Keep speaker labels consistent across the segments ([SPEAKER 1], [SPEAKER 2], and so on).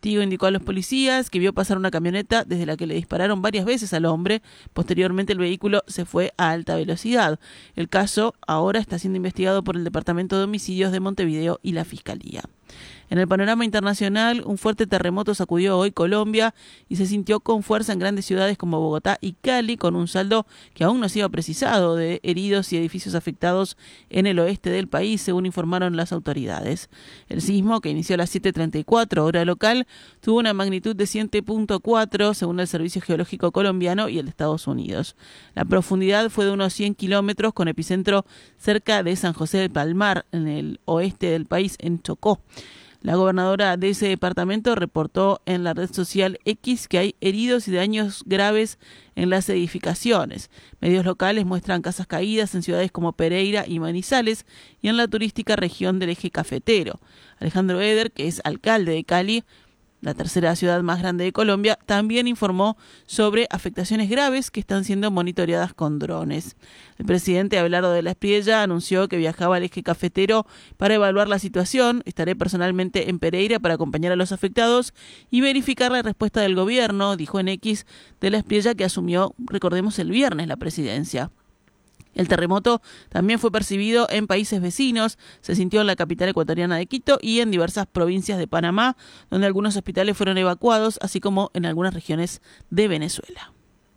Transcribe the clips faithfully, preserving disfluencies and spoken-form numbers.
[SPEAKER 1] testigo indicó a los policías que vio pasar una camioneta desde la que le dispararon varias veces al hombre. Posteriormente el vehículo se fue a alta velocidad. El caso ahora está siendo investigado por el Departamento de Homicidios de Montevideo y la Fiscalía. En el panorama internacional, un fuerte terremoto sacudió hoy Colombia y se sintió con fuerza en grandes ciudades como Bogotá y Cali, con un saldo que aún no ha sido precisado de heridos y edificios afectados en el oeste del país, según informaron las autoridades. El sismo, que inició a las siete treinta y cuatro hora local, tuvo una magnitud de siete punto cuatro según el Servicio Geológico Colombiano y el de Estados Unidos. La profundidad fue de unos cien kilómetros, con epicentro cerca de San José del Palmar, en el oeste del país, en Chocó. La gobernadora de ese departamento reportó en la red social X que hay heridos y daños graves en las edificaciones. Medios locales muestran casas caídas en ciudades como Pereira y Manizales y en la turística región del eje cafetero. Alejandro Eder, que es alcalde de Cali, la tercera ciudad más grande de Colombia, también informó sobre afectaciones graves que están siendo monitoreadas con drones. El presidente Abelardo de la Espriella anunció que viajaba al eje cafetero para evaluar la situación. Estaré personalmente en Pereira para acompañar a los afectados y verificar la respuesta del gobierno, dijo en X de la Espriella, que asumió, recordemos, el viernes la presidencia. El terremoto también fue percibido en países vecinos, se sintió en la capital ecuatoriana de Quito y en diversas provincias de Panamá, donde algunos hospitales fueron evacuados, así como en algunas regiones de Venezuela.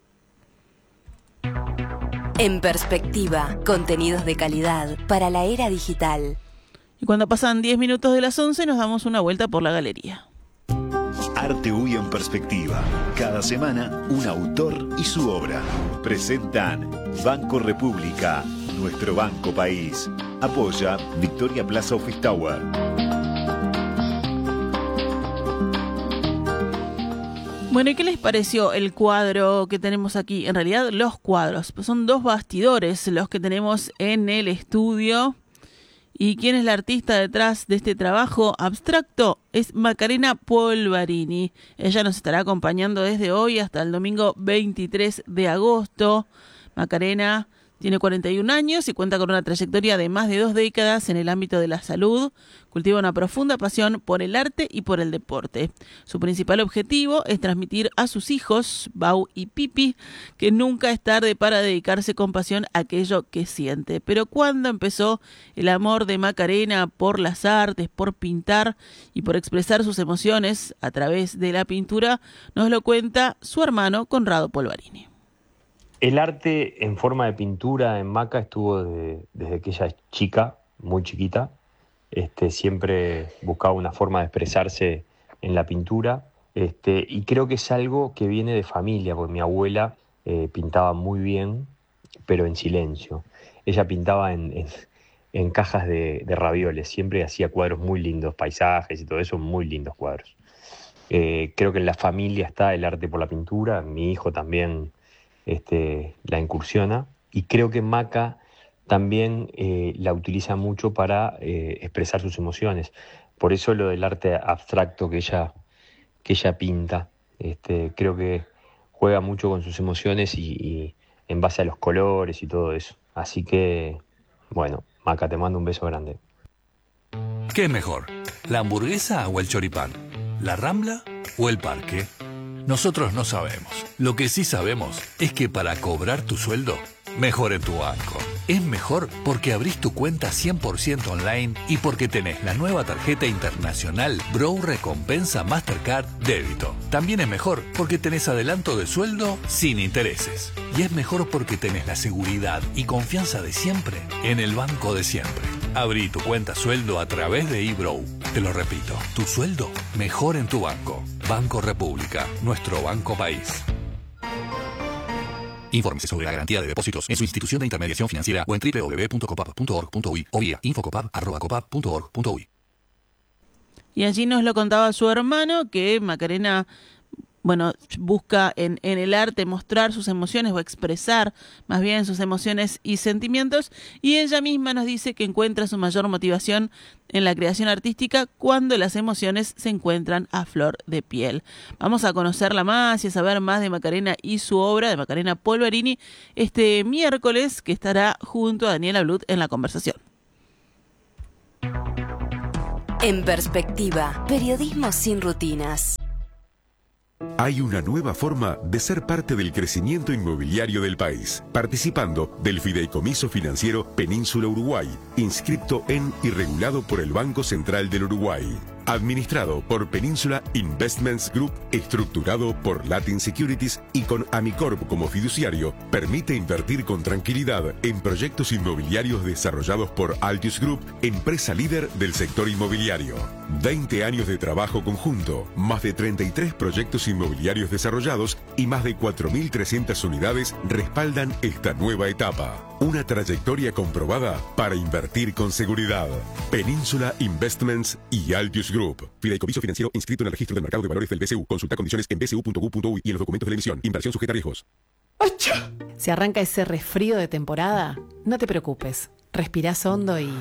[SPEAKER 2] En perspectiva, contenidos de calidad para la era digital.
[SPEAKER 1] Y cuando pasan diez minutos de las once, nos damos una vuelta por la galería.
[SPEAKER 3] Arte U Y en perspectiva. Cada semana, un autor y su obra. Presentan Banco República, nuestro banco país. Apoya Victoria Plaza Office Tower.
[SPEAKER 1] Bueno, ¿y qué les pareció el cuadro que tenemos aquí? En realidad, los cuadros. Pues son dos bastidores los que tenemos en el estudio. ¿Y quién es la artista detrás de este trabajo abstracto? Es Macarena Polvarini. Ella nos estará acompañando desde hoy hasta el domingo veintitrés de agosto. Macarena tiene cuarenta y un años y cuenta con una trayectoria de más de dos décadas en el ámbito de la salud. Cultiva una profunda pasión por el arte y por el deporte. Su principal objetivo es transmitir a sus hijos, Bau y Pipi, que nunca es tarde para dedicarse con pasión a aquello que siente. Pero cuando empezó el amor de Macarena por las artes, por pintar y por expresar sus emociones a través de la pintura, nos lo cuenta su hermano Conrado Polvarini.
[SPEAKER 4] El arte en forma de pintura en Maca estuvo de, desde que ella es chica, muy chiquita. Este, siempre buscaba una forma de expresarse en la pintura. Este, y creo que es algo que viene de familia, porque mi abuela eh, pintaba muy bien, pero en silencio. Ella pintaba en, en, en cajas de, de ravioles, siempre hacía cuadros muy lindos, paisajes y todo eso, muy lindos cuadros. Eh, creo que en la familia está el arte por la pintura, mi hijo también Este, la incursiona, y creo que Maca también eh, la utiliza mucho para eh, expresar sus emociones. Por eso lo del arte abstracto que ella, que ella pinta, este, creo que juega mucho con sus emociones y, y en base a los colores y todo eso. Así que, bueno, Maca, te mando un beso grande.
[SPEAKER 5] ¿Qué es mejor? ¿La hamburguesa o el choripán? ¿La Rambla o el parque? Nosotros no sabemos. Lo que sí sabemos es que para cobrar tu sueldo, mejor en tu banco. Es mejor porque abrís tu cuenta cien por ciento online y porque tenés la nueva tarjeta internacional Brow Recompensa Mastercard Débito. También es mejor porque tenés adelanto de sueldo sin intereses. Y es mejor porque tenés la seguridad y confianza de siempre en el banco de siempre. Abrí tu cuenta sueldo a través de eBrow. Te lo repito, tu sueldo mejor en tu banco. Banco República, nuestro banco país. Infórmese sobre la garantía de depósitos en su institución de intermediación financiera o en doble u doble u doble u punto copap punto org punto uy o vía infocopap arroba copap punto org punto uy.
[SPEAKER 1] Y allí nos lo contaba su hermano, que Macarena, bueno, busca en, en el arte mostrar sus emociones o expresar más bien sus emociones y sentimientos, y ella misma nos dice que encuentra su mayor motivación en la creación artística cuando las emociones se encuentran a flor de piel. Vamos a conocerla más y a saber más de Macarena y su obra, de Macarena Polvarini, este miércoles, que estará junto a Daniela Blut en la conversación.
[SPEAKER 2] En Perspectiva, periodismo sin rutinas.
[SPEAKER 6] Hay una nueva forma de ser parte del crecimiento inmobiliario del país, participando del Fideicomiso Financiero Península Uruguay, inscripto en y regulado por el Banco Central del Uruguay. Administrado por Península Investments Group, estructurado por Latin Securities y con Amicorp como fiduciario, permite invertir con tranquilidad en proyectos inmobiliarios desarrollados por Altius Group, empresa líder del sector inmobiliario. veinte años de trabajo conjunto, más de treinta y tres proyectos inmobiliarios desarrollados y más de cuatro mil trescientas unidades respaldan esta nueva etapa. Una trayectoria comprobada para invertir con seguridad. Península Investments y Altius Group. Fideicomiso financiero inscrito en el registro del mercado de valores del B C U. Consulta condiciones en b c u punto u punto u y en los documentos de la emisión. Inversión sujeta a riesgos.
[SPEAKER 7] ¡Acha! Si arranca ese resfrío de temporada, no te preocupes. Respirás hondo y...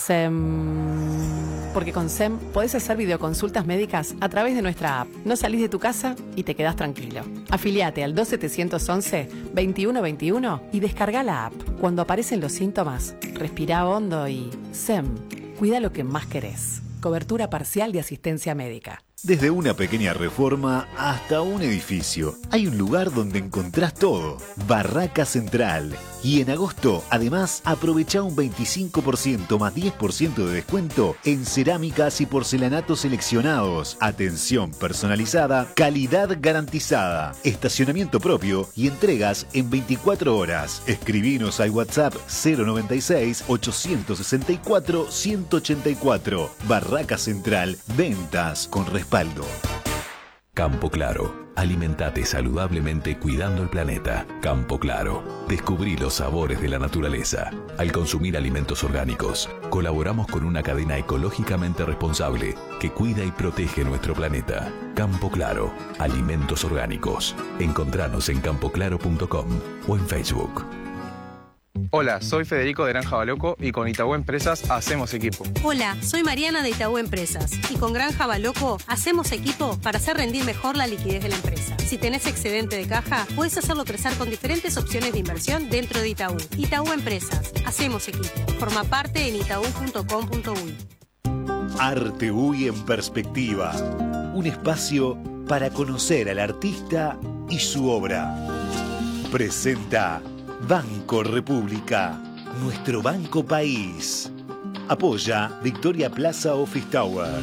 [SPEAKER 7] SEM... Porque con SEM podés hacer videoconsultas médicas a través de nuestra app. No salís de tu casa y te quedás tranquilo. Afiliate al dos siete once, veintiuno veintiuno y descarga la app. Cuando aparecen los síntomas, respirá hondo y... SEM. Cuida lo que más querés. Cobertura parcial de asistencia médica.
[SPEAKER 3] Desde una pequeña reforma hasta un edificio, hay un lugar donde encontrás todo. Barraca Central. Y en agosto, además, aprovecha un veinticinco por ciento más diez por ciento de descuento en cerámicas y porcelanatos seleccionados. Atención personalizada, calidad garantizada, estacionamiento propio y entregas en veinticuatro horas. Escribinos al WhatsApp cero noventa y seis, ochocientos sesenta y cuatro, ciento ochenta y cuatro. Barraca Central, ventas con respaldo.
[SPEAKER 8] Campo Claro. Alimentate saludablemente cuidando el planeta. Campo Claro. Descubrí los sabores de la naturaleza. Al consumir alimentos orgánicos, colaboramos con una cadena ecológicamente responsable que cuida y protege nuestro planeta. Campo Claro. Alimentos orgánicos. Encontranos en campo claro punto com o en Facebook.
[SPEAKER 9] Hola, soy Federico de Granja Baloco y con Itaú Empresas hacemos equipo.
[SPEAKER 10] Hola, soy Mariana de Itaú Empresas y con Granja Baloco hacemos equipo para hacer rendir mejor la liquidez de la empresa. Si tenés excedente de caja, puedes hacerlo crecer con diferentes opciones de inversión dentro de Itaú. Itaú Empresas, hacemos equipo. Forma parte en itaú punto com punto uy.
[SPEAKER 3] Arte Uy en Perspectiva. Un espacio para conocer al artista y su obra. Presenta Banco República, nuestro banco país. Apoya Victoria Plaza Office Tower.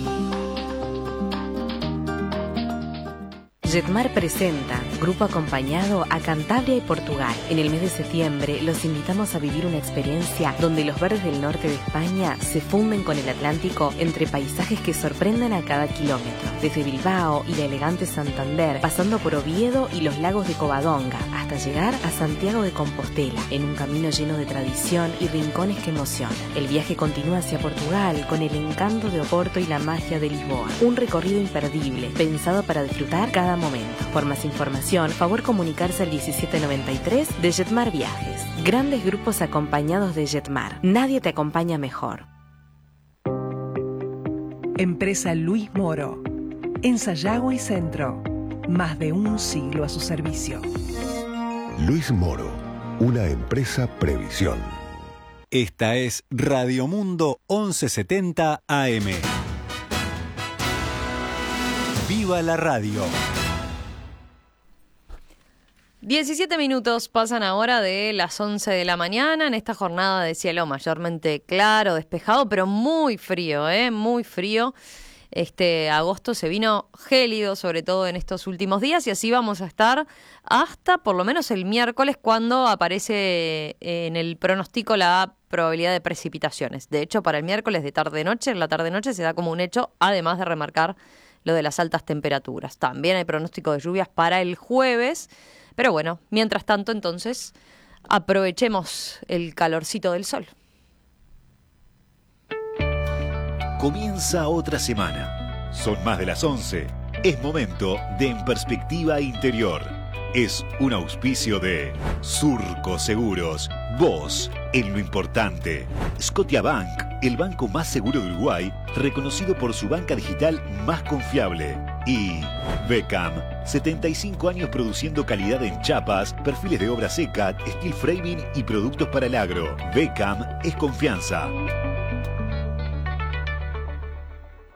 [SPEAKER 11] Jetmar presenta Grupo Acompañado a Cantabria y Portugal. En el mes de septiembre los invitamos a vivir una experiencia donde los verdes del norte de España se funden con el Atlántico entre paisajes que sorprenden a cada kilómetro. Desde Bilbao y la elegante Santander, pasando por Oviedo y los lagos de Covadonga, hasta llegar a Santiago de Compostela, en un camino lleno de tradición y rincones que emocionan. El viaje continúa hacia Portugal con el encanto de Oporto y la magia de Lisboa. Un recorrido imperdible, pensado para disfrutar cada momento. Por más información, favor comunicarse al diecisiete noventa y tres de Jetmar Viajes. Grandes grupos acompañados de Jetmar. Nadie te acompaña mejor.
[SPEAKER 12] Empresa Luis Moro. En Sayago y Centro. Más de un siglo a su servicio.
[SPEAKER 13] Luis Moro, una empresa Previsión.
[SPEAKER 14] Esta es Radio Mundo once setenta A M. ¡Viva la radio!
[SPEAKER 15] diecisiete minutos pasan ahora de las once de la mañana en esta jornada de cielo mayormente claro, despejado, pero muy frío, ¿eh? Muy frío. Este agosto se vino gélido, sobre todo en estos últimos días, y así vamos a estar hasta por lo menos el miércoles, cuando aparece en el pronóstico la probabilidad de precipitaciones. De hecho, para el miércoles de tarde-noche, en la tarde-noche se da como un hecho, además de remarcar lo de las altas temperaturas. También hay pronóstico de lluvias para el jueves. Pero bueno, mientras tanto, entonces, aprovechemos el calorcito del sol.
[SPEAKER 3] Comienza otra semana. Son más de las once. Es momento de En Perspectiva Interior. Es un auspicio de Surco Seguros. Vos en lo importante. Scotiabank, el banco más seguro de Uruguay, reconocido por su banca digital más confiable. Y Beckham, setenta y cinco años produciendo calidad en chapas, perfiles de obra seca, steel framing y productos para el agro. Beckham es confianza.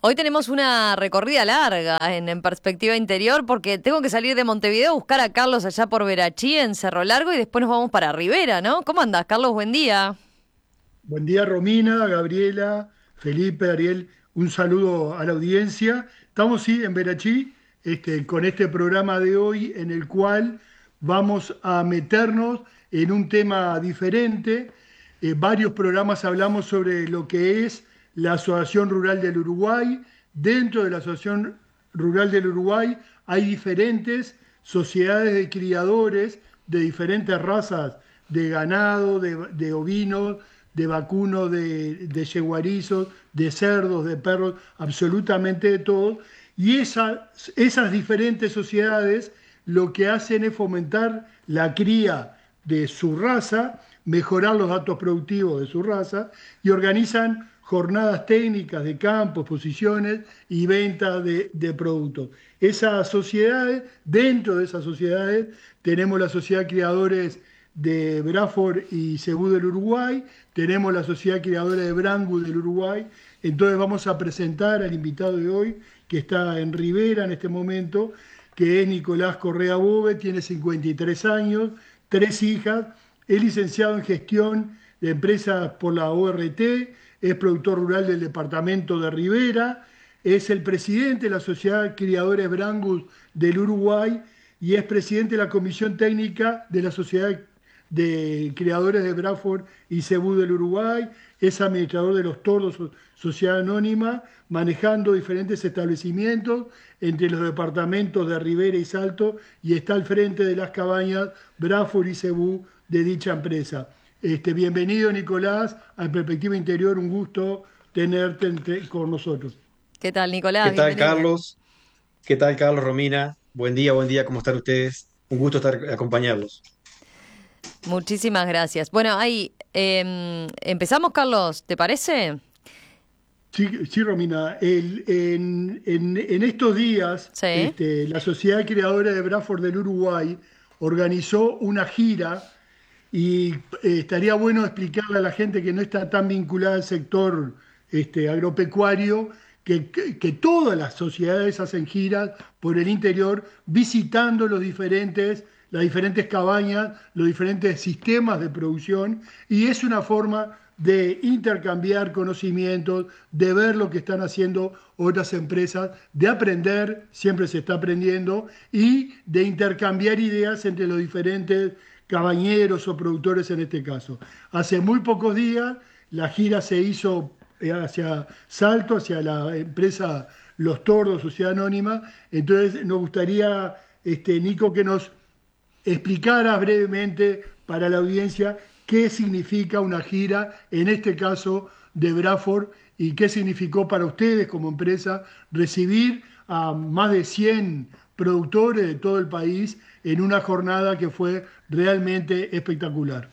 [SPEAKER 15] Hoy tenemos una recorrida larga en, en Perspectiva Interior porque tengo que salir de Montevideo a buscar a Carlos allá por Verachí, en Cerro Largo, y después nos vamos para Rivera, ¿no? ¿Cómo andás, Carlos? Buen día.
[SPEAKER 16] Buen día, Romina, Gabriela, Felipe, Ariel. Un saludo a la audiencia. Estamos, sí, en Verachí, este, con este programa de hoy en el cual vamos a meternos en un tema diferente. Eh, varios programas hablamos sobre lo que es la Asociación Rural del Uruguay. Dentro de la Asociación Rural del Uruguay hay diferentes sociedades de criadores de diferentes razas de ganado, de, de ovinos, de vacunos, de, de yeguarizos, de cerdos, de perros, absolutamente de todo. Y esas, esas diferentes sociedades lo que hacen es fomentar la cría de su raza, mejorar los datos productivos de su raza y organizan jornadas técnicas de campo, exposiciones y venta de, de productos. Esas sociedades, dentro de esas sociedades, tenemos la Sociedad de Criadores de Braford y Cebú del Uruguay, tenemos la Sociedad de Criadores de Brangus del Uruguay. Entonces vamos a presentar al invitado de hoy, que está en Rivera en este momento, que es Nicolás Correa Bove, tiene cincuenta y tres años, tres hijas, es licenciado en Gestión de Empresas por la O R T, es productor rural del departamento de Rivera, es el presidente de la Sociedad de Criadores Brangus del Uruguay y es presidente de la Comisión Técnica de la Sociedad de Criadores de Braford y Cebú del Uruguay, es administrador de los Tordos, Sociedad Anónima, manejando diferentes establecimientos entre los departamentos de Rivera y Salto, y está al frente de las cabañas Braford y Cebú de dicha empresa. Este, bienvenido, Nicolás, a Perspectiva Interior, un gusto tenerte entre, con nosotros.
[SPEAKER 15] ¿Qué tal, Nicolás?
[SPEAKER 17] ¿Qué tal,
[SPEAKER 15] Bienvenido.
[SPEAKER 17] Carlos? ¿Qué tal, Carlos, Romina? Buen día, buen día, ¿cómo están ustedes? Un gusto estar acompañarlos.
[SPEAKER 15] Muchísimas gracias. Bueno, ahí eh, empezamos, Carlos, ¿te parece?
[SPEAKER 16] Sí, sí, Romina. El, en, en, en estos días,
[SPEAKER 15] sí.
[SPEAKER 16] este, la Sociedad de Criadores de Braford del Uruguay organizó una gira y eh, estaría bueno explicarle a la gente que no está tan vinculada al sector este, agropecuario que, que, que todas las sociedades hacen giras por el interior visitando los diferentes, las diferentes cabañas, los diferentes sistemas de producción, y es una forma de intercambiar conocimientos, de ver lo que están haciendo otras empresas, de aprender, siempre se está aprendiendo, y de intercambiar ideas entre los diferentes cabañeros o productores en este caso. Hace muy pocos días la gira se hizo hacia Salto, hacia la empresa Los Tordos, Sociedad Anónima. Entonces nos gustaría, este, Nico, que nos explicara brevemente para la audiencia qué significa una gira, en este caso de Braford, y qué significó para ustedes como empresa recibir a más de cien productores de todo el país en una jornada que fue realmente espectacular.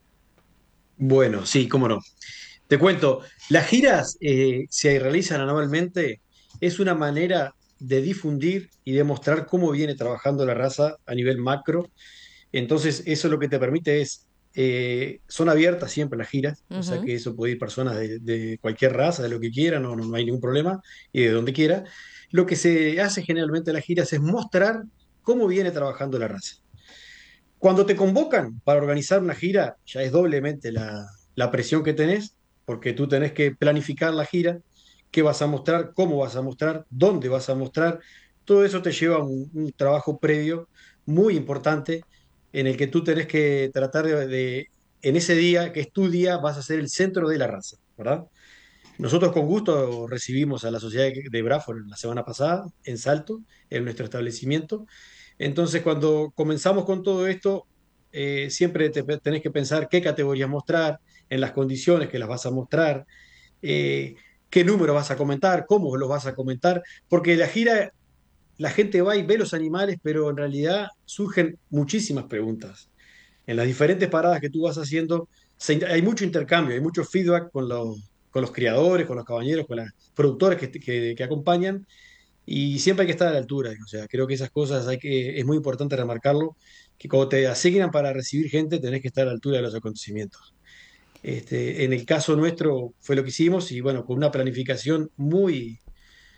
[SPEAKER 17] Bueno, sí, cómo no. Te cuento, las giras eh, se realizan anualmente, es una manera de difundir y de mostrar cómo viene trabajando la raza a nivel macro. Entonces, eso lo que te permite es, eh, son abiertas siempre las giras, uh-huh. O sea que eso puede ir personas de, de cualquier raza, de lo que quieran, no, no hay ningún problema, y de donde quiera. Lo que se hace generalmente en las giras es mostrar cómo viene trabajando la raza. Cuando te convocan para organizar una gira, ya es doblemente la, la presión que tenés, porque tú tenés que planificar la gira, qué vas a mostrar, cómo vas a mostrar, dónde vas a mostrar. Todo eso te lleva a un, un trabajo previo muy importante en el que tú tenés que tratar de, de, en ese día, que es tu día, vas a ser el centro de la raza, ¿verdad? Nosotros con gusto recibimos a la Sociedad de Braford la semana pasada en Salto, en nuestro establecimiento. Entonces, cuando comenzamos con todo esto, eh, siempre te, tenés que pensar qué categorías mostrar, en las condiciones que las vas a mostrar, eh, qué número vas a comentar, cómo los vas a comentar, porque la gira, la gente va y ve los animales, pero en realidad surgen muchísimas preguntas. En las diferentes paradas que tú vas haciendo, se, hay mucho intercambio, hay mucho feedback con los, con los criadores, con los cabañeros, con los productores que, que, que acompañan, y siempre hay que estar a la altura. O sea, creo que esas cosas hay que, es muy importante remarcarlo, que cuando te asignan para recibir gente, tenés que estar a la altura de los acontecimientos. Este, en el caso nuestro fue lo que hicimos, y bueno, con una planificación muy,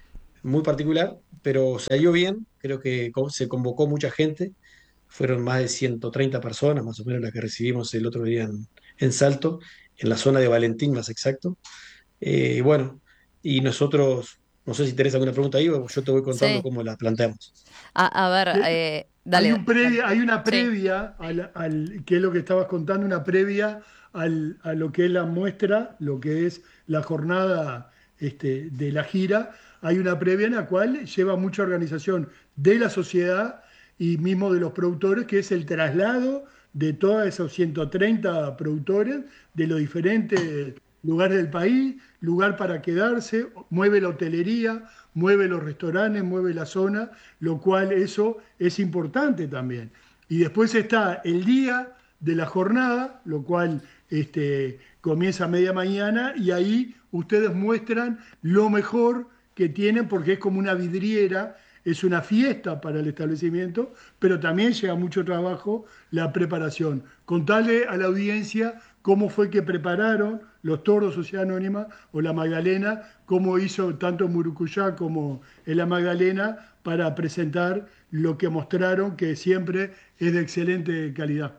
[SPEAKER 17] muy particular, pero salió bien, creo que co- se convocó mucha gente, fueron más de ciento treinta personas, más o menos las que recibimos el otro día en, en Salto, en la zona de Valentín, más exacto. Eh, bueno, y nosotros, no sé si tenés alguna pregunta ahí o yo te voy contando
[SPEAKER 15] Sí.
[SPEAKER 17] cómo la planteamos.
[SPEAKER 15] A, a ver, eh, dale.
[SPEAKER 16] Hay, un previa, hay una
[SPEAKER 15] Sí.
[SPEAKER 16] previa, al, al- que es lo que estabas contando, una previa al- a lo que es la muestra, lo que es la jornada este, de la gira. Hay una previa en la cual lleva mucha organización de la sociedad y mismo de los productores, que es el traslado de todos esos ciento treinta productores de los diferentes lugares del país, lugar para quedarse, mueve la hotelería, mueve los restaurantes, mueve la zona, lo cual eso es importante también. Y después está el día de la jornada, lo cual este, comienza a media mañana y ahí ustedes muestran lo mejor que tienen porque es como una vidriera, es una fiesta para el establecimiento, pero también lleva mucho trabajo la preparación. Contarle a la audiencia cómo fue que prepararon los toros Sociedad Anónima o la Magdalena, cómo hizo tanto Murucuyá como en la Magdalena para presentar lo que mostraron, que siempre es de excelente calidad.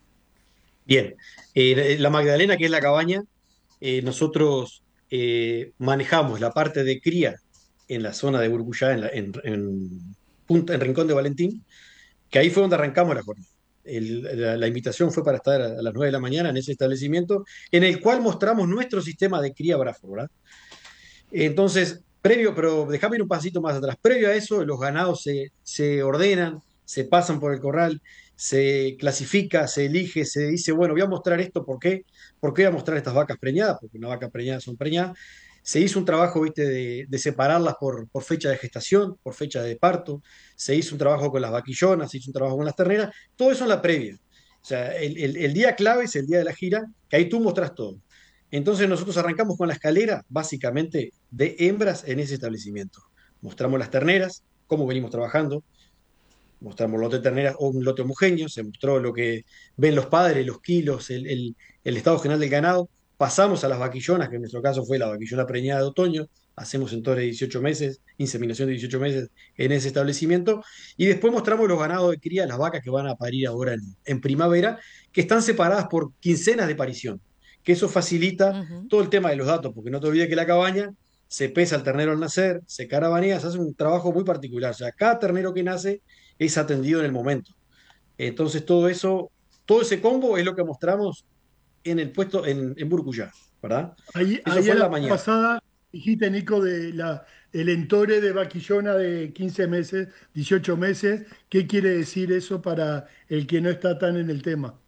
[SPEAKER 17] Bien, eh, la Magdalena, que es la cabaña, eh, nosotros eh, manejamos la parte de cría en la zona de Burguyá, en, la- en, en Punta, en Rincón de Valentín, que ahí fue donde arrancamos la jornada. El- la, la invitación fue para estar a, a las nueve de la mañana en ese establecimiento, en el cual mostramos nuestro sistema de cría Braford, ¿verdad? Entonces, previo, pero déjame ir un pasito más atrás. Previo a eso, los ganados se, se ordenan, se pasan por el corral, se clasifica, se elige, se dice, bueno, voy a mostrar esto, ¿por qué? ¿Por qué voy a mostrar estas vacas preñadas? Porque una vaca preñada son preñadas. Se hizo un trabajo, viste, de, de separarlas por, por fecha de gestación, por fecha de parto. Se hizo un trabajo con las vaquillonas, se hizo un trabajo con las terneras. Todo eso en la previa. O sea, el, el- el día clave es el día de la gira, que ahí tú mostras todo. Entonces nosotros arrancamos con la escalera, básicamente, de hembras en ese establecimiento. Mostramos las terneras, cómo venimos trabajando, mostramos lote de terneras o un lote homogéneo, se mostró lo que ven los padres, los kilos, el, el- el estado general del ganado. Pasamos a las vaquillonas, que en nuestro caso fue la vaquillona preñada de otoño, hacemos entonces dieciocho meses, inseminación de dieciocho meses en ese establecimiento, y después mostramos los ganados de cría, las vacas que van a parir ahora en, en primavera, que están separadas por quincenas de parición, que eso facilita todo el tema de los datos, porque no te olvides que la cabaña se pesa el ternero al nacer, se caravanea, se hace un trabajo muy particular, o sea, cada ternero que nace es atendido en el momento. Entonces todo eso, todo ese combo es lo que mostramos en el puesto en, en Burguyá, ¿verdad?
[SPEAKER 16] Ahí,
[SPEAKER 17] Eso
[SPEAKER 16] ahí
[SPEAKER 17] fue
[SPEAKER 16] a
[SPEAKER 17] en la
[SPEAKER 16] la
[SPEAKER 17] mañana.
[SPEAKER 16] pasada dijiste, Nico, de la, el entore de vaquillona de quince meses, dieciocho meses. ¿Qué quiere decir eso para el que no está tan en el tema?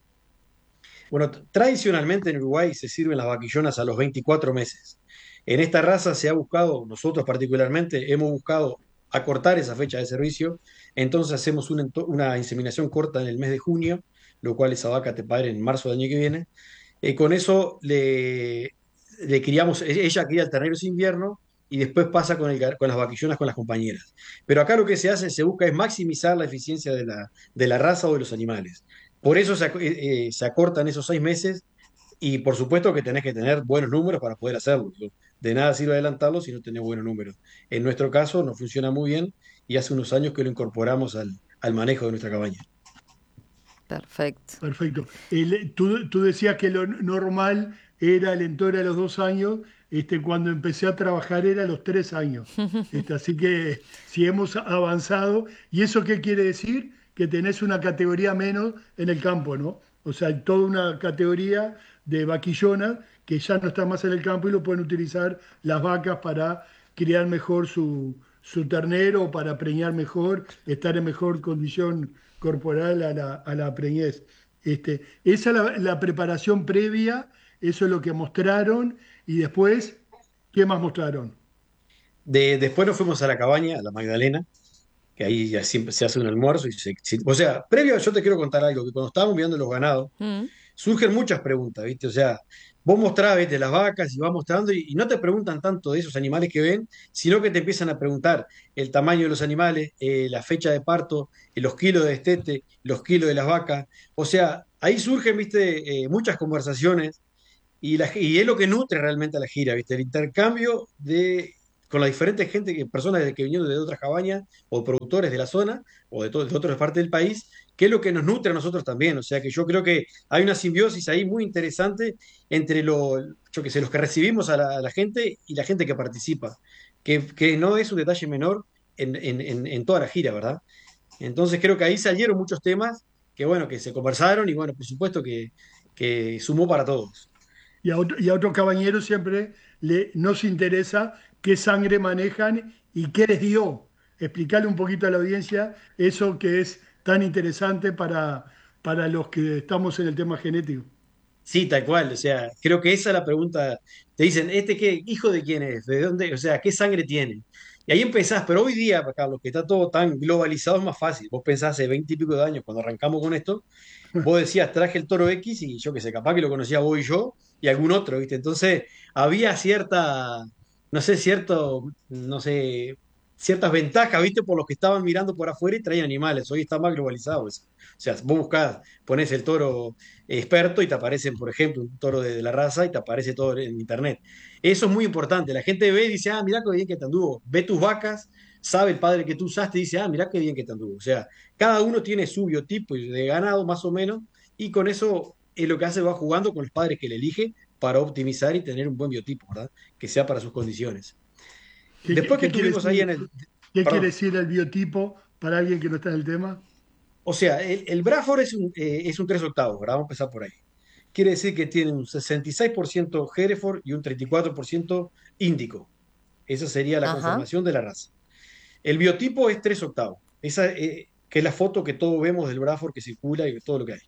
[SPEAKER 17] Bueno, t- tradicionalmente en Uruguay se sirven las vaquillonas a los veinticuatro meses. En esta raza se ha buscado, nosotros particularmente, hemos buscado acortar esa fecha de servicio, entonces hacemos una, ento- una inseminación corta en el mes de junio, lo cual esa vaca te pare en marzo del año que viene. Eh, con eso le, le criamos, e- ella cría el ternero ese invierno y después pasa con, el, ga- con las vaquillonas con las compañeras. Pero acá lo que se hace, se busca es maximizar la eficiencia de la, de la raza o de los animales. Por eso se, ac- eh, eh, se acortan esos seis meses y por supuesto que tenés que tener buenos números para poder hacerlo. Digo, de nada sirve adelantarlo si no tenés buenos números. En nuestro caso nos funciona muy bien y hace unos años que lo incorporamos al, al manejo de nuestra cabaña.
[SPEAKER 15] Perfecto.
[SPEAKER 16] Perfecto. El- tú, tú decías que lo normal era el entore a los dos años, este, cuando empecé a trabajar era a los tres años. Este, así que si hemos avanzado, ¿y eso qué quiere decir? Que tenés una categoría menos en el campo, ¿no? O sea, hay toda una categoría de vaquillonas que ya no están más en el campo y lo pueden utilizar las vacas para criar mejor su, su ternero, para preñar mejor, estar en mejor condición corporal a la, a la preñez. Este, esa es la, la preparación previa, eso es lo que mostraron, y después, ¿qué más mostraron?
[SPEAKER 17] De, después nos fuimos a la cabaña, a la Magdalena, que ahí ya siempre se hace un almuerzo. Y se- se- o sea, previo, yo te quiero contar algo, que cuando estábamos mirando los ganados,
[SPEAKER 15] Mm.
[SPEAKER 17] surgen muchas preguntas, ¿viste? O sea, vos mostrás, ¿viste? Las vacas y vas mostrando y, y no te preguntan tanto de esos animales que ven, sino que te empiezan a preguntar el tamaño de los animales, eh, la fecha de parto, eh, los kilos de destete, los kilos de las vacas. O sea, ahí surgen, ¿viste? Eh, muchas conversaciones y, la, y es lo que nutre realmente a la gira, ¿viste? El intercambio de con la diferente gente, que, personas que vinieron de otras cabañas o productores de la zona o de, to- de otras partes del país, que es lo que nos nutre a nosotros también. O sea que yo creo que hay una simbiosis ahí muy interesante entre lo, yo que sé, los que recibimos a la, a la gente y la gente que participa, que, que no es un detalle menor en, en, en, en toda la gira, ¿verdad? Entonces creo que ahí salieron muchos temas que, bueno, que se conversaron y, bueno, por supuesto que, que sumó para todos.
[SPEAKER 16] Y a otro, y a otro cabañero siempre le, nos interesa qué sangre manejan y qué les dio. Explicarle un poquito a la audiencia eso que es tan interesante para, para los que estamos en el tema genético.
[SPEAKER 17] Sí, tal cual. O sea, creo que esa es la pregunta. Te dicen, ¿este qué? ¿Hijo de quién es? ¿De dónde? O sea, ¿qué sangre tiene? Y ahí empezás, pero hoy día, Carlos, que está todo tan globalizado, es más fácil. Vos pensás hace veinte y pico de años, cuando arrancamos con esto, vos decías, traje el Toro X y yo qué sé, capaz que lo conocía vos y yo y algún otro, ¿viste? Entonces, había cierta, no sé, cierto, no sé, ciertas ventajas, ¿viste? Por los que estaban mirando por afuera y traían animales. Hoy está más globalizado eso. O sea, vos buscás, ponés el toro experto y te aparecen, por ejemplo, un toro de, de la raza y te aparece todo en internet. Eso es muy importante. La gente ve y dice, ah, mirá qué bien que te anduvo. Ve tus vacas, sabe el padre que tú usaste y dice, ah, mirá qué bien que te anduvo. O sea, cada uno tiene su biotipo de ganado más o menos y con eso es lo que hace, va jugando con los padres que le elige para optimizar y tener un buen biotipo, ¿verdad? Que sea para sus condiciones.
[SPEAKER 16] ¿Qué,
[SPEAKER 17] Después
[SPEAKER 16] qué
[SPEAKER 17] que estuvimos
[SPEAKER 16] quiere
[SPEAKER 17] ahí en
[SPEAKER 16] decir,
[SPEAKER 17] el...
[SPEAKER 16] ¿Qué
[SPEAKER 17] Perdón.
[SPEAKER 16] quiere decir el biotipo para alguien que no está en el tema?
[SPEAKER 17] O sea, el, el Braford es un, eh, es un tres octavos, ¿verdad? Vamos a empezar por ahí. Quiere decir que tiene un sesenta y seis por ciento Hereford y un treinta y cuatro por ciento índico. Esa sería la
[SPEAKER 15] Ajá.
[SPEAKER 17] conformación de la raza. El biotipo es tres octavos. Esa, eh, que es la foto que todos vemos del Braford que circula y todo lo que hay.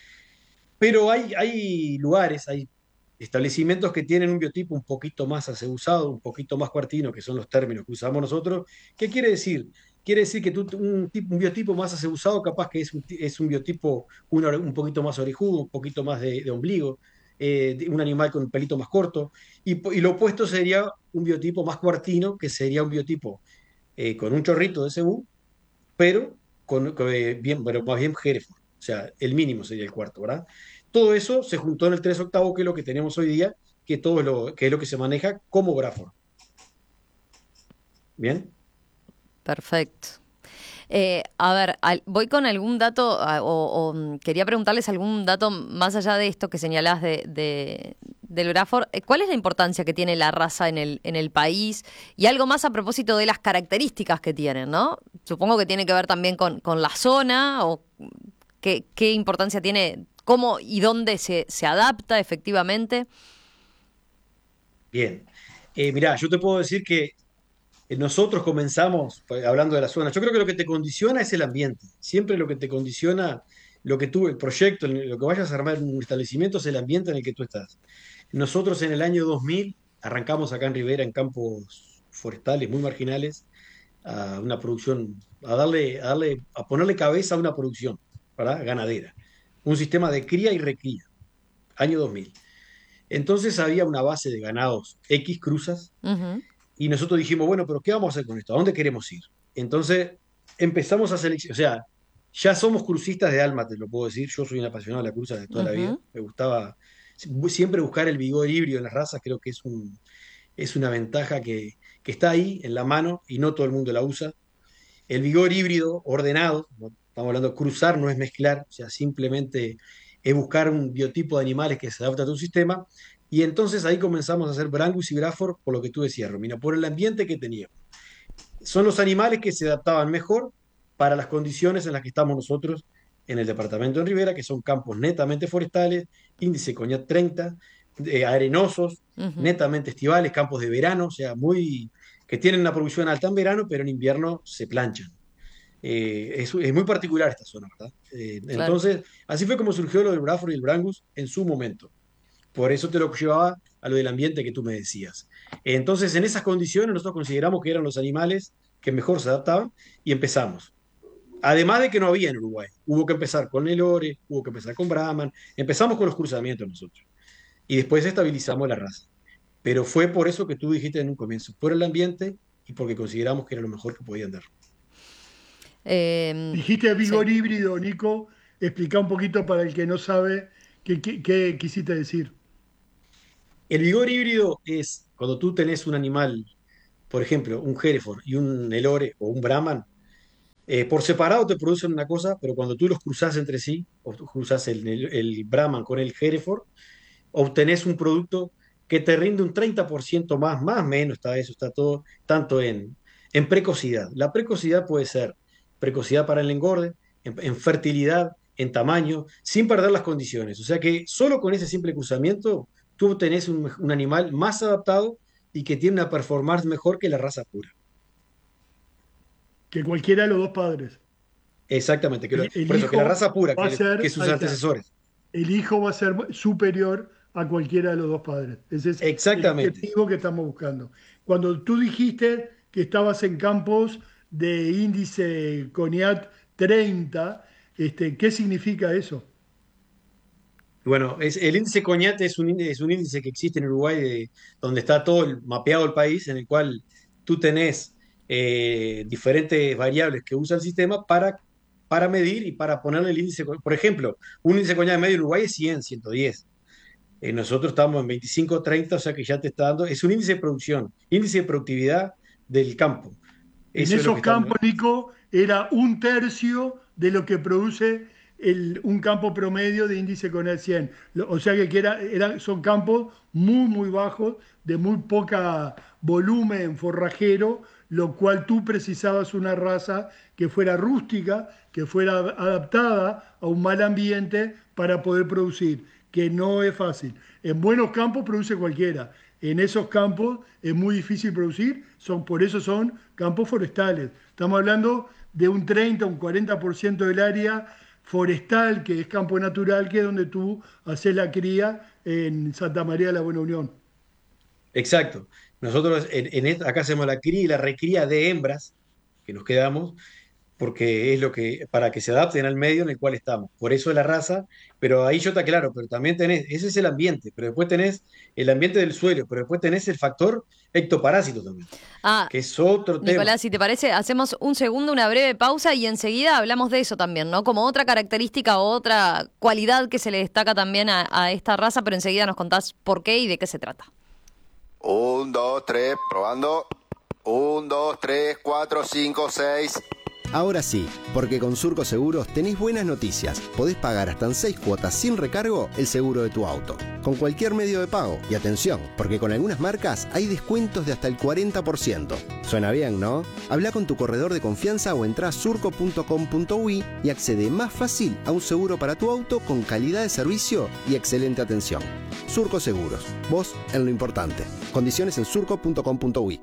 [SPEAKER 17] Pero hay, hay lugares, hay establecimientos que tienen un biotipo un poquito más aseguzado, un poquito más cuartino, que son los términos que usamos nosotros. ¿Qué quiere decir? Quiere decir que tú, un, tipo, un biotipo más aseguzado capaz que es un, es un biotipo un, un poquito más orejudo, un poquito más de, de ombligo, eh, de un animal con un pelito más corto, y, y lo opuesto sería un biotipo más cuartino, que sería un biotipo eh, con un chorrito de cebú, pero con, con, eh, bien, bueno, más bien Hereford. O sea, el mínimo sería el cuarto, ¿verdad? Todo eso se juntó en el tres octavo, que es lo que tenemos hoy día, que, todo lo, que es lo que se maneja como Braford. ¿Bien?
[SPEAKER 15] Perfecto. Eh, a ver, al- voy con algún dato, a- o, o, mm, quería preguntarles algún dato más allá de esto que señalás de, de- del Braford. Eh, ¿Cuál es la importancia que tiene la raza en el, en el país? Y algo más a propósito de las características que tienen, ¿no? Supongo que tiene que ver también con, con la zona, o qué, qué importancia tiene, cómo y dónde se, se adapta efectivamente.
[SPEAKER 17] Bien. Eh, mirá, yo te puedo decir que eh, nosotros comenzamos, pues, hablando de la zona, yo creo que lo que te condiciona es el ambiente. Siempre lo que te condiciona, lo que tú, el proyecto, lo que vayas a armar en un establecimiento es el ambiente en el que tú estás. Nosotros en el año dos mil arrancamos acá en Rivera, en campos forestales muy marginales, a una producción, a darle, a darle, a ponerle cabeza a una producción, ¿verdad? Ganadera. Un sistema de cría y recría, año dos mil. Entonces había una base de ganados X cruzas
[SPEAKER 15] Ujú.
[SPEAKER 17] y nosotros dijimos, bueno, pero ¿qué vamos a hacer con esto? ¿A dónde queremos ir? Entonces empezamos a seleccionar, o sea, ya somos crucistas de alma, te lo puedo decir. Yo soy un apasionado de la cruza de toda la vida.
[SPEAKER 15] Ujú.
[SPEAKER 17] Me gustaba siempre buscar el vigor híbrido en las razas, creo que es, un, es una ventaja que, que está ahí en la mano y no todo el mundo la usa. El vigor híbrido ordenado, no estamos hablando de cruzar, no es mezclar, o sea, simplemente es buscar un biotipo de animales que se adapta a tu sistema. Y entonces ahí comenzamos a hacer Brangus y Braford por lo que tú decías, Romina, por el ambiente que teníamos. Son los animales que se adaptaban mejor para las condiciones en las que estamos nosotros en el departamento de Rivera, que son campos netamente forestales, índice Coñac treinta, eh, arenosos,
[SPEAKER 15] Ujú.
[SPEAKER 17] netamente estivales, campos de verano, o sea, muy que tienen una producción alta en verano, pero en invierno se planchan. Eh, es, es muy particular esta zona, ¿verdad? Eh,
[SPEAKER 15] Claro.
[SPEAKER 17] entonces, así fue como surgió lo del Braford y el Brangus en su momento. Por eso te lo llevaba a lo del ambiente que tú me decías. Entonces, en esas condiciones, nosotros consideramos que eran los animales que mejor se adaptaban y empezamos. Además de que no había en Uruguay. Hubo que empezar con Nelore, hubo que empezar con Brahman. Empezamos con los cruzamientos nosotros. Y después estabilizamos la raza. Pero fue por eso que tú dijiste en un comienzo, por el ambiente y porque consideramos que era lo mejor que podían dar.
[SPEAKER 15] Eh,
[SPEAKER 16] Dijiste vigor híbrido, Nico. Explica un poquito para el que no sabe qué, qué- qué quisiste decir.
[SPEAKER 17] El vigor híbrido es cuando tú tenés un animal por ejemplo, un Hereford y un Nelore o un Brahman, eh, por separado te producen una cosa, pero cuando tú los cruzas entre sí, o tú cruzas el, el, el Brahman con el Hereford, obtenés un producto que te rinde un treinta por ciento más, más o menos está eso, está todo, tanto en, en precocidad. La precocidad puede ser precocidad para el engorde, en, en fertilidad, en tamaño, sin perder las condiciones. O sea que solo con ese simple cruzamiento tú tenés un, un animal más adaptado y que tiene una performance mejor que la raza pura.
[SPEAKER 16] Que cualquiera de los dos padres.
[SPEAKER 17] Exactamente, que, lo,
[SPEAKER 16] El- el
[SPEAKER 17] por eso, que la
[SPEAKER 16] hijo
[SPEAKER 17] raza pura,
[SPEAKER 16] va a
[SPEAKER 17] que,
[SPEAKER 16] ser-
[SPEAKER 17] que sus
[SPEAKER 16] ahí está.
[SPEAKER 17] antecesores.
[SPEAKER 16] El hijo va a ser superior a cualquiera de los dos padres. Ese es
[SPEAKER 17] Exactamente.
[SPEAKER 16] el objetivo que estamos buscando. Cuando tú dijiste que estabas en campos de índice CONIAT treinta, este, ¿qué significa eso?
[SPEAKER 17] Bueno, es, el índice Coñate es un, índice- es un índice que existe en Uruguay de- donde está todo el, mapeado el país, en el cual tú tenés eh, diferentes variables que usa el sistema para, para medir y para ponerle el índice. co- Por ejemplo, un índice Coñate medio en Uruguay es cien, ciento diez. Eh, nosotros estamos en veinticinco, treinta, o sea que ya te está dando. Es un índice de producción, índice de productividad del campo.
[SPEAKER 16] En
[SPEAKER 17] Eso es lo
[SPEAKER 16] esos
[SPEAKER 17] que estamos-
[SPEAKER 16] campos, Nico, era un tercio de lo que produce el- un campo promedio de índice CONIAT cien. Lo- O sea que que era, eran- son campos muy, muy bajos, de muy poca volumen forrajero, lo cual tú precisabas una raza que fuera rústica, que fuera adaptada a un mal ambiente para poder producir, que no es fácil. En buenos campos produce cualquiera. En esos campos es muy difícil producir, son, por eso son campos forestales. Estamos hablando de un treinta, un cuarenta por ciento del área forestal, que es campo natural, que es donde tú haces la cría en Santa María de la Buena Unión.
[SPEAKER 17] Exacto. Nosotros en, en esta- acá hacemos la cría y la recría de hembras, que nos quedamos, porque es lo que, para que se adapten al medio en el cual estamos. Por eso es la raza, pero ahí yo te aclaro, pero también tenés, ese es el ambiente, pero después tenés el ambiente del suelo, pero después tenés el factor ectoparásito también,
[SPEAKER 15] Ah,
[SPEAKER 17] que es otro tema.
[SPEAKER 15] Nicolás, si te parece, hacemos un segundo, una breve pausa y enseguida hablamos de eso también, ¿no? Como otra característica o otra cualidad que se le destaca también a, a esta raza, pero enseguida nos contás por qué y de qué se trata.
[SPEAKER 18] Un, dos, tres, probando. Un, dos, tres, cuatro, cinco, seis.
[SPEAKER 19] Ahora sí, porque con Surco Seguros tenés buenas noticias. Podés pagar hasta en seis cuotas sin recargo el seguro de tu auto, con cualquier medio de pago. Y atención, porque con algunas marcas hay descuentos de hasta el cuarenta por ciento. Suena bien, ¿no? Habla con tu corredor de confianza o entrá a surco punto com punto uy y accede más fácil a un seguro para tu auto con calidad de servicio y excelente atención. Surco Seguros, vos en lo importante. Condiciones en surco punto com punto uy.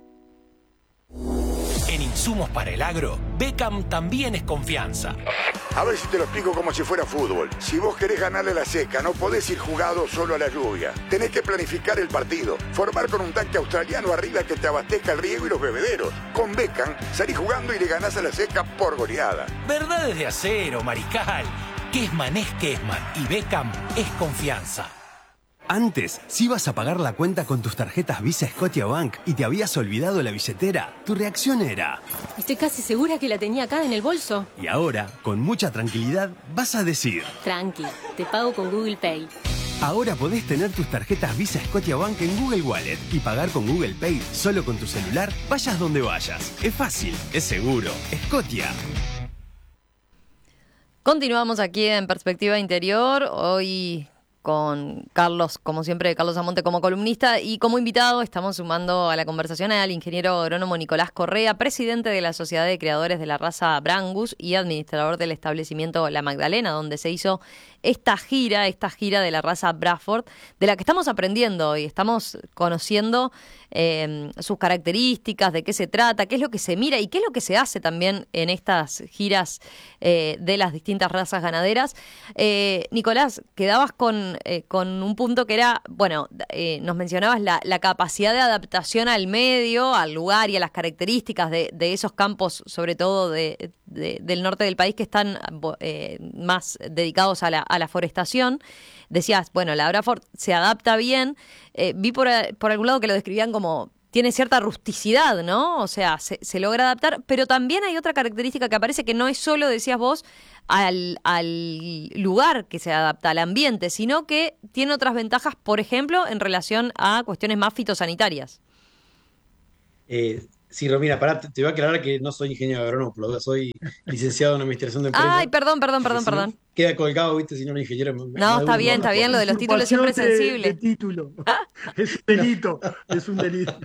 [SPEAKER 20] En insumos para el agro, Beckham también es confianza.
[SPEAKER 21] A ver si te lo explico como si fuera fútbol. Si vos querés ganarle a la seca, no podés ir jugado solo a la lluvia. Tenés que planificar el partido. Formar con un tanque australiano arriba que te abastezca el riego y los bebederos. Con Beckham, salís jugando y le ganás a la seca por goleada.
[SPEAKER 20] Verdades de acero, mariscal. Kessman es Kessman y Beckham es confianza.
[SPEAKER 22] Antes, si ibas a pagar la cuenta con tus tarjetas Visa Scotiabank y te habías olvidado la billetera, tu reacción era...
[SPEAKER 23] Estoy casi segura que la tenía acá en el bolso.
[SPEAKER 22] Y ahora, con mucha tranquilidad, vas a decir...
[SPEAKER 23] Tranqui, te pago con Google Pay.
[SPEAKER 22] Ahora podés tener tus tarjetas Visa Scotiabank en Google Wallet y pagar con Google Pay solo con tu celular, vayas donde vayas. Es fácil, es seguro. Scotia.
[SPEAKER 15] Continuamos aquí en Perspectiva Interior, hoy con Carlos, como siempre, Carlos Amonte como columnista, y como invitado estamos sumando a la conversación al ingeniero agrónomo Nicolás Correa, presidente de la Sociedad de Creadores de la Raza Brangus y administrador del establecimiento La Magdalena, donde se hizo esta gira, esta gira de la raza Bradford, de la que estamos aprendiendo y estamos conociendo eh, sus características, de qué se trata, qué es lo que se mira y qué es lo que se hace también en estas giras eh, de las distintas razas ganaderas. Eh, Nicolás, quedabas con, eh, con un punto que era, bueno, eh, nos mencionabas la, la capacidad de adaptación al medio, al lugar y a las características de, de esos campos, sobre todo de, de, del norte del país, que están eh, más dedicados a la, a la forestación. Decías, bueno, la Bradford se adapta bien. Eh, vi por, por algún lado que lo describían como tiene cierta rusticidad, ¿no? O sea, se, se logra adaptar, pero también hay otra característica que aparece que no es solo, decías vos, al, al lugar que se adapta, al ambiente, sino que tiene otras ventajas, por ejemplo, en relación a cuestiones más fitosanitarias.
[SPEAKER 17] Eh, sí, Romina, pará, te, te voy a aclarar que no soy ingeniero agrónomo, por la duda, soy licenciado en administración de empresas.
[SPEAKER 15] Ay, perdón, perdón, perdón,
[SPEAKER 17] Si no,
[SPEAKER 15] perdón.
[SPEAKER 17] queda colgado, ¿viste? Si no, un ingeniero. me- me-
[SPEAKER 15] No,
[SPEAKER 17] me-
[SPEAKER 15] está
[SPEAKER 17] me-
[SPEAKER 15] bien,
[SPEAKER 17] me
[SPEAKER 15] está bien, lo de los títulos siempre es
[SPEAKER 16] Usurpación de-
[SPEAKER 15] sensible.
[SPEAKER 16] de título. Es un delito, es un delito.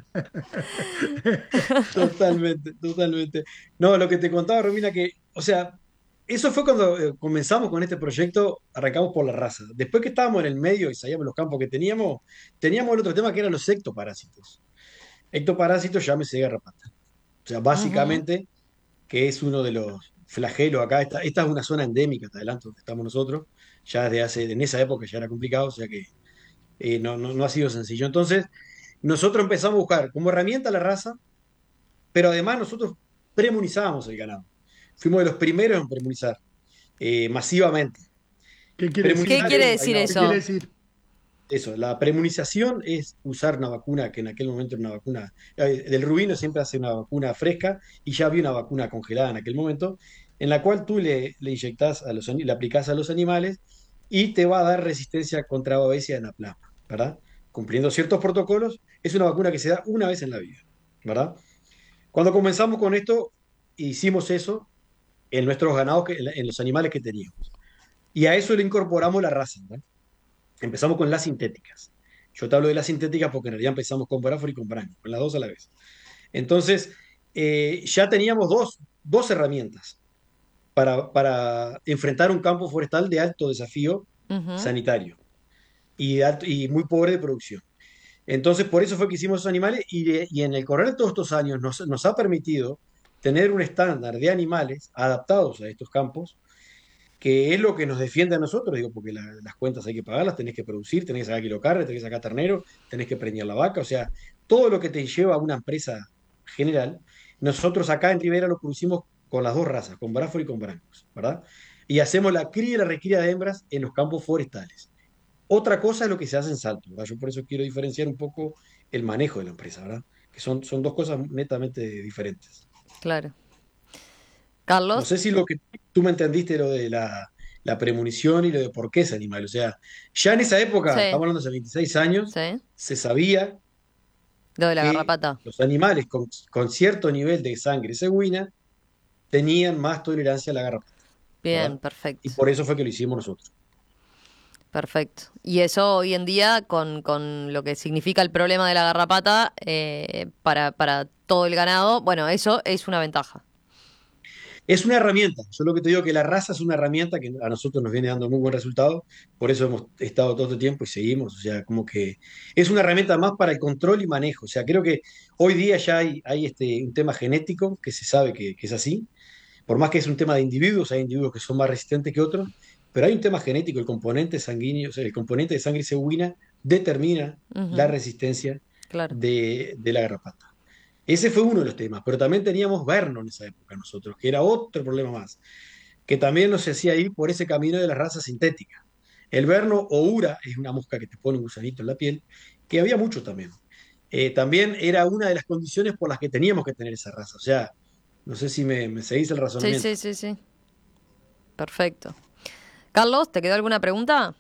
[SPEAKER 17] Totalmente, totalmente. No, lo que te contaba, Romina, que, o sea, eso fue cuando eh, comenzamos con este proyecto, arrancamos por la raza. Después que estábamos en el medio y sabíamos los campos que teníamos, teníamos el otro tema que eran los ectoparásitos. Ectoparásitos, llámese garrapata. O sea, básicamente, que es uno de los flagelos acá. Esta, esta es una zona endémica, hasta adelante donde estamos nosotros. Ya desde hace, en esa época ya era complicado, o sea que eh, no, no, no ha sido sencillo. Entonces, nosotros empezamos a buscar como herramienta la raza, pero además nosotros premunizábamos el ganado. Fuimos de los primeros en premunizar eh, masivamente.
[SPEAKER 16] ¿Qué quiere decir?
[SPEAKER 15] ¿Qué quiere decir
[SPEAKER 16] ¿Qué
[SPEAKER 15] eso?
[SPEAKER 16] quiere decir?
[SPEAKER 17] Eso, la premunización es usar una vacuna que en aquel momento era una vacuna. eh, Del Rubino siempre hace una vacuna fresca y ya había una vacuna congelada en aquel momento, en la cual tú le, le inyectás a los, ani- le aplicás a los animales y te va a dar resistencia contra babesia y anaplasma, ¿verdad? Cumpliendo ciertos protocolos, es una vacuna que se da una vez en la vida, ¿verdad? Cuando comenzamos con esto, hicimos eso en nuestros ganados, que- en la- en los animales que teníamos. Y a eso le incorporamos la raza, ¿verdad? Empezamos con las sintéticas. Yo te hablo de las sintéticas porque en realidad empezamos con Bradford y con Branco, con las dos a la vez. Entonces, eh, ya teníamos dos, dos herramientas para, para enfrentar un campo forestal de alto desafío
[SPEAKER 15] Ujú.
[SPEAKER 17] sanitario y, de alto- y muy pobre de producción. Entonces, por eso fue que hicimos esos animales y, de- y en el correr de todos estos años nos, nos ha permitido tener un estándar de animales adaptados a estos campos, que es lo que nos defiende a nosotros, digo, porque la- las cuentas hay que pagarlas, tenés que producir, tenés que sacar kilocarne, tenés que sacar ternero, tenés que preñar la vaca, o sea, todo lo que te lleva a una empresa general, nosotros acá en Rivera lo producimos con las dos razas, con Bradford y con Brancos, ¿verdad? Y hacemos la cría y la recría de hembras en los campos forestales. Otra cosa es lo que se hace en Salto, ¿verdad? Yo por eso quiero diferenciar un poco el manejo de la empresa, ¿verdad? Que son, son dos cosas netamente diferentes.
[SPEAKER 15] Claro.
[SPEAKER 17] No
[SPEAKER 15] Carlos,
[SPEAKER 17] sé si lo que tú me entendiste lo de la, la premonición y lo de por qué ese animal. O sea, ya en esa época,
[SPEAKER 15] Sí.
[SPEAKER 17] estamos hablando de hace veintiséis años,
[SPEAKER 15] sí,
[SPEAKER 17] se sabía
[SPEAKER 15] lo de la
[SPEAKER 17] que
[SPEAKER 15] garrapata.
[SPEAKER 17] los animales con, con cierto nivel de sangre cebuina tenían más tolerancia a la garrapata.
[SPEAKER 15] Bien,
[SPEAKER 17] ¿verdad?
[SPEAKER 15] perfecto,
[SPEAKER 17] Y por eso fue que lo hicimos nosotros.
[SPEAKER 15] perfecto. Y eso hoy en día, con, con lo que significa el problema de la garrapata eh, para, para todo el ganado, bueno, eso es una ventaja.
[SPEAKER 17] Es una herramienta. Yo lo que te digo que la raza es una herramienta que a nosotros nos viene dando muy buen resultado. Por eso hemos estado todo este tiempo y seguimos. O sea, como que es una herramienta más para el control y manejo. O sea, creo que hoy día ya hay, hay este, un tema genético que se sabe que, que es así. Por más que es un tema de individuos, hay individuos que son más resistentes que otros, pero hay un tema genético, el componente sanguíneo, o sea, el componente de sangre cebuina determina
[SPEAKER 15] Ujú.
[SPEAKER 17] la resistencia
[SPEAKER 15] Claro.
[SPEAKER 17] de, de la garrapata. Ese fue uno de los temas, pero también teníamos Verno en esa época nosotros, que era otro problema más, que también nos hacía ir por ese camino de la raza sintética. El Verno o Ura es una mosca que te pone un gusanito en la piel, que había mucho también. Eh, también era una de las condiciones por las que teníamos que tener esa raza. O sea, no sé si me, me seguís el
[SPEAKER 15] Sí,
[SPEAKER 17] razonamiento.
[SPEAKER 15] sí, sí, sí. Perfecto. Carlos, ¿te quedó alguna pregunta?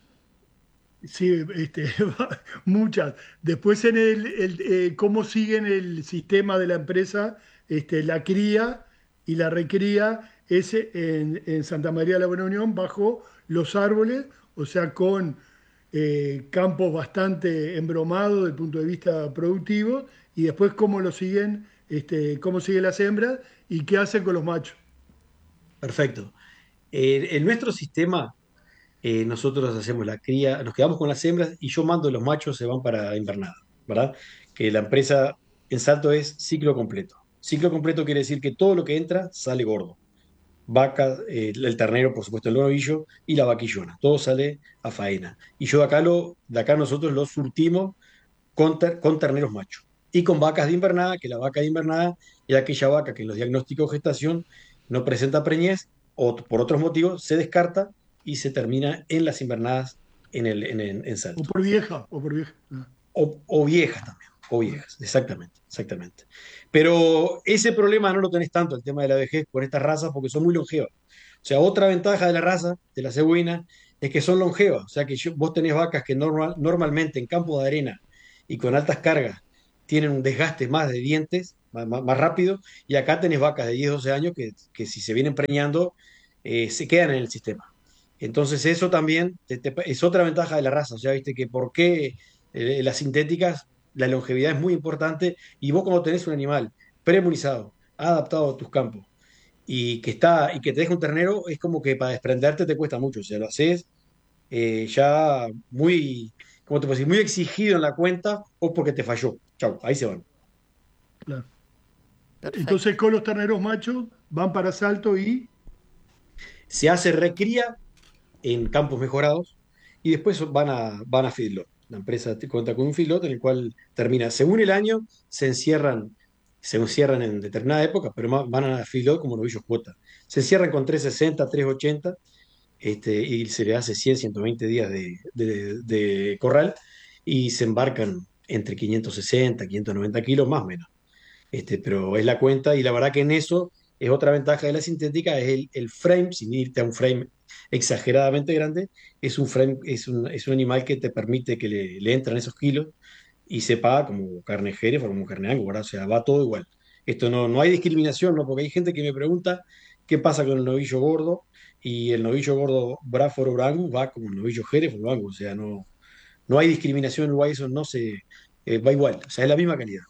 [SPEAKER 16] Sí, este, muchas. Después en el, el, eh, cómo siguen el sistema de la empresa, este, la cría y la recría es en, en Santa María de la Buena Unión bajo los árboles, o sea, con eh, campos bastante embromados desde el punto de vista productivo, y después cómo lo siguen, este, cómo siguen las hembras y qué hacen con los machos.
[SPEAKER 17] Perfecto. Eh, en nuestro sistema, eh, nosotros hacemos la cría, nos quedamos con las hembras y yo mando los machos, se van para invernada, ¿verdad? Que la empresa en Salto es ciclo completo. Ciclo completo quiere decir que todo lo que entra sale gordo. Vaca, eh, el ternero, por supuesto, el novillo y la vaquillona. Todo sale a faena. Y yo de acá, lo, de acá nosotros lo surtimos con, ter, con terneros machos. Y con vacas de invernada, que la vaca de invernada es aquella vaca que en los diagnósticos de gestación no presenta preñez o por otros motivos se descarta y se termina en las invernadas en, el, en, en, en Salto.
[SPEAKER 16] O por vieja, o por vieja.
[SPEAKER 17] O, o viejas también, o viejas, exactamente, exactamente. Pero ese problema no lo tenés tanto, el tema de la vejez, con estas razas, porque son muy longevas. O sea, otra ventaja de la raza, de la cebuina, es que son longevas. O sea, que yo, vos tenés vacas que normal, normalmente en campos de arena y con altas cargas tienen un desgaste más de dientes más, más- más rápido, y acá tenés vacas de diez, doce años que, que si se vienen preñando, eh, se quedan en el sistema. Entonces eso también te- te- es otra ventaja de la raza, o sea, viste que por qué eh, las sintéticas, la longevidad es muy importante, y vos cuando tenés un animal premunizado, adaptado a tus campos, y que está, y que te deja un ternero, es como que para desprenderte te cuesta mucho, o sea, lo haces eh, ya muy, ¿cómo te puedo decir? Muy exigido en la cuenta o porque te falló. Chau, ahí se van.
[SPEAKER 16] Claro. Entonces con los terneros machos van para Salto y
[SPEAKER 17] Se hace recría en campos mejorados y después van a, van a feedlot. La empresa te cuenta con un feedlot en el cual termina, según el año, se encierran, se encierran en determinada época, pero ma- van a feedlot como novillos cuota. Se encierran con trescientos sesenta, trescientos ochenta, este, y se le hace cien, ciento veinte días de, de- de corral y se embarcan entre quinientos sesenta, quinientos noventa kilos, más o menos. Este, pero es la cuenta y la verdad que en eso es otra ventaja de la sintética, es el, el frame, sin irte a un frame exageradamente grande, es un frame, es un, es un animal que te permite que le, le entran esos kilos y se paga como carne Jerez o como carne Angus, ¿verdad? O sea, va todo igual. Esto no, no hay discriminación, ¿no? Porque hay gente que me pregunta qué pasa con el novillo gordo, y el novillo gordo Braford o Angus va como el novillo Jerez o Angus, o sea, no, no hay discriminación en Uruguay, eso no se, eh, va igual, o sea, es la misma calidad.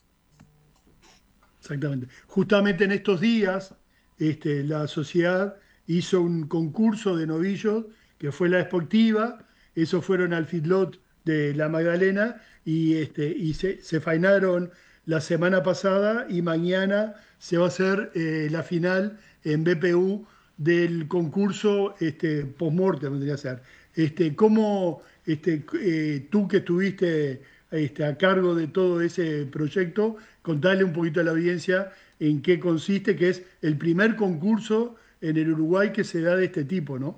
[SPEAKER 16] exactamente. Justamente en estos días, este, la sociedad hizo un concurso de novillos que fue la Expoactiva. Esos fueron al feedlot de la Magdalena y, este, y se, se fainaron la semana pasada y mañana se va a hacer eh, la final en B P U del concurso este, post-mortem, vendría a ser. Este, ¿Cómo este, eh, tú que estuviste este, a cargo de todo ese proyecto, contale un poquito a la audiencia en qué consiste, que es el primer concurso en el Uruguay que se da de este tipo, ¿no?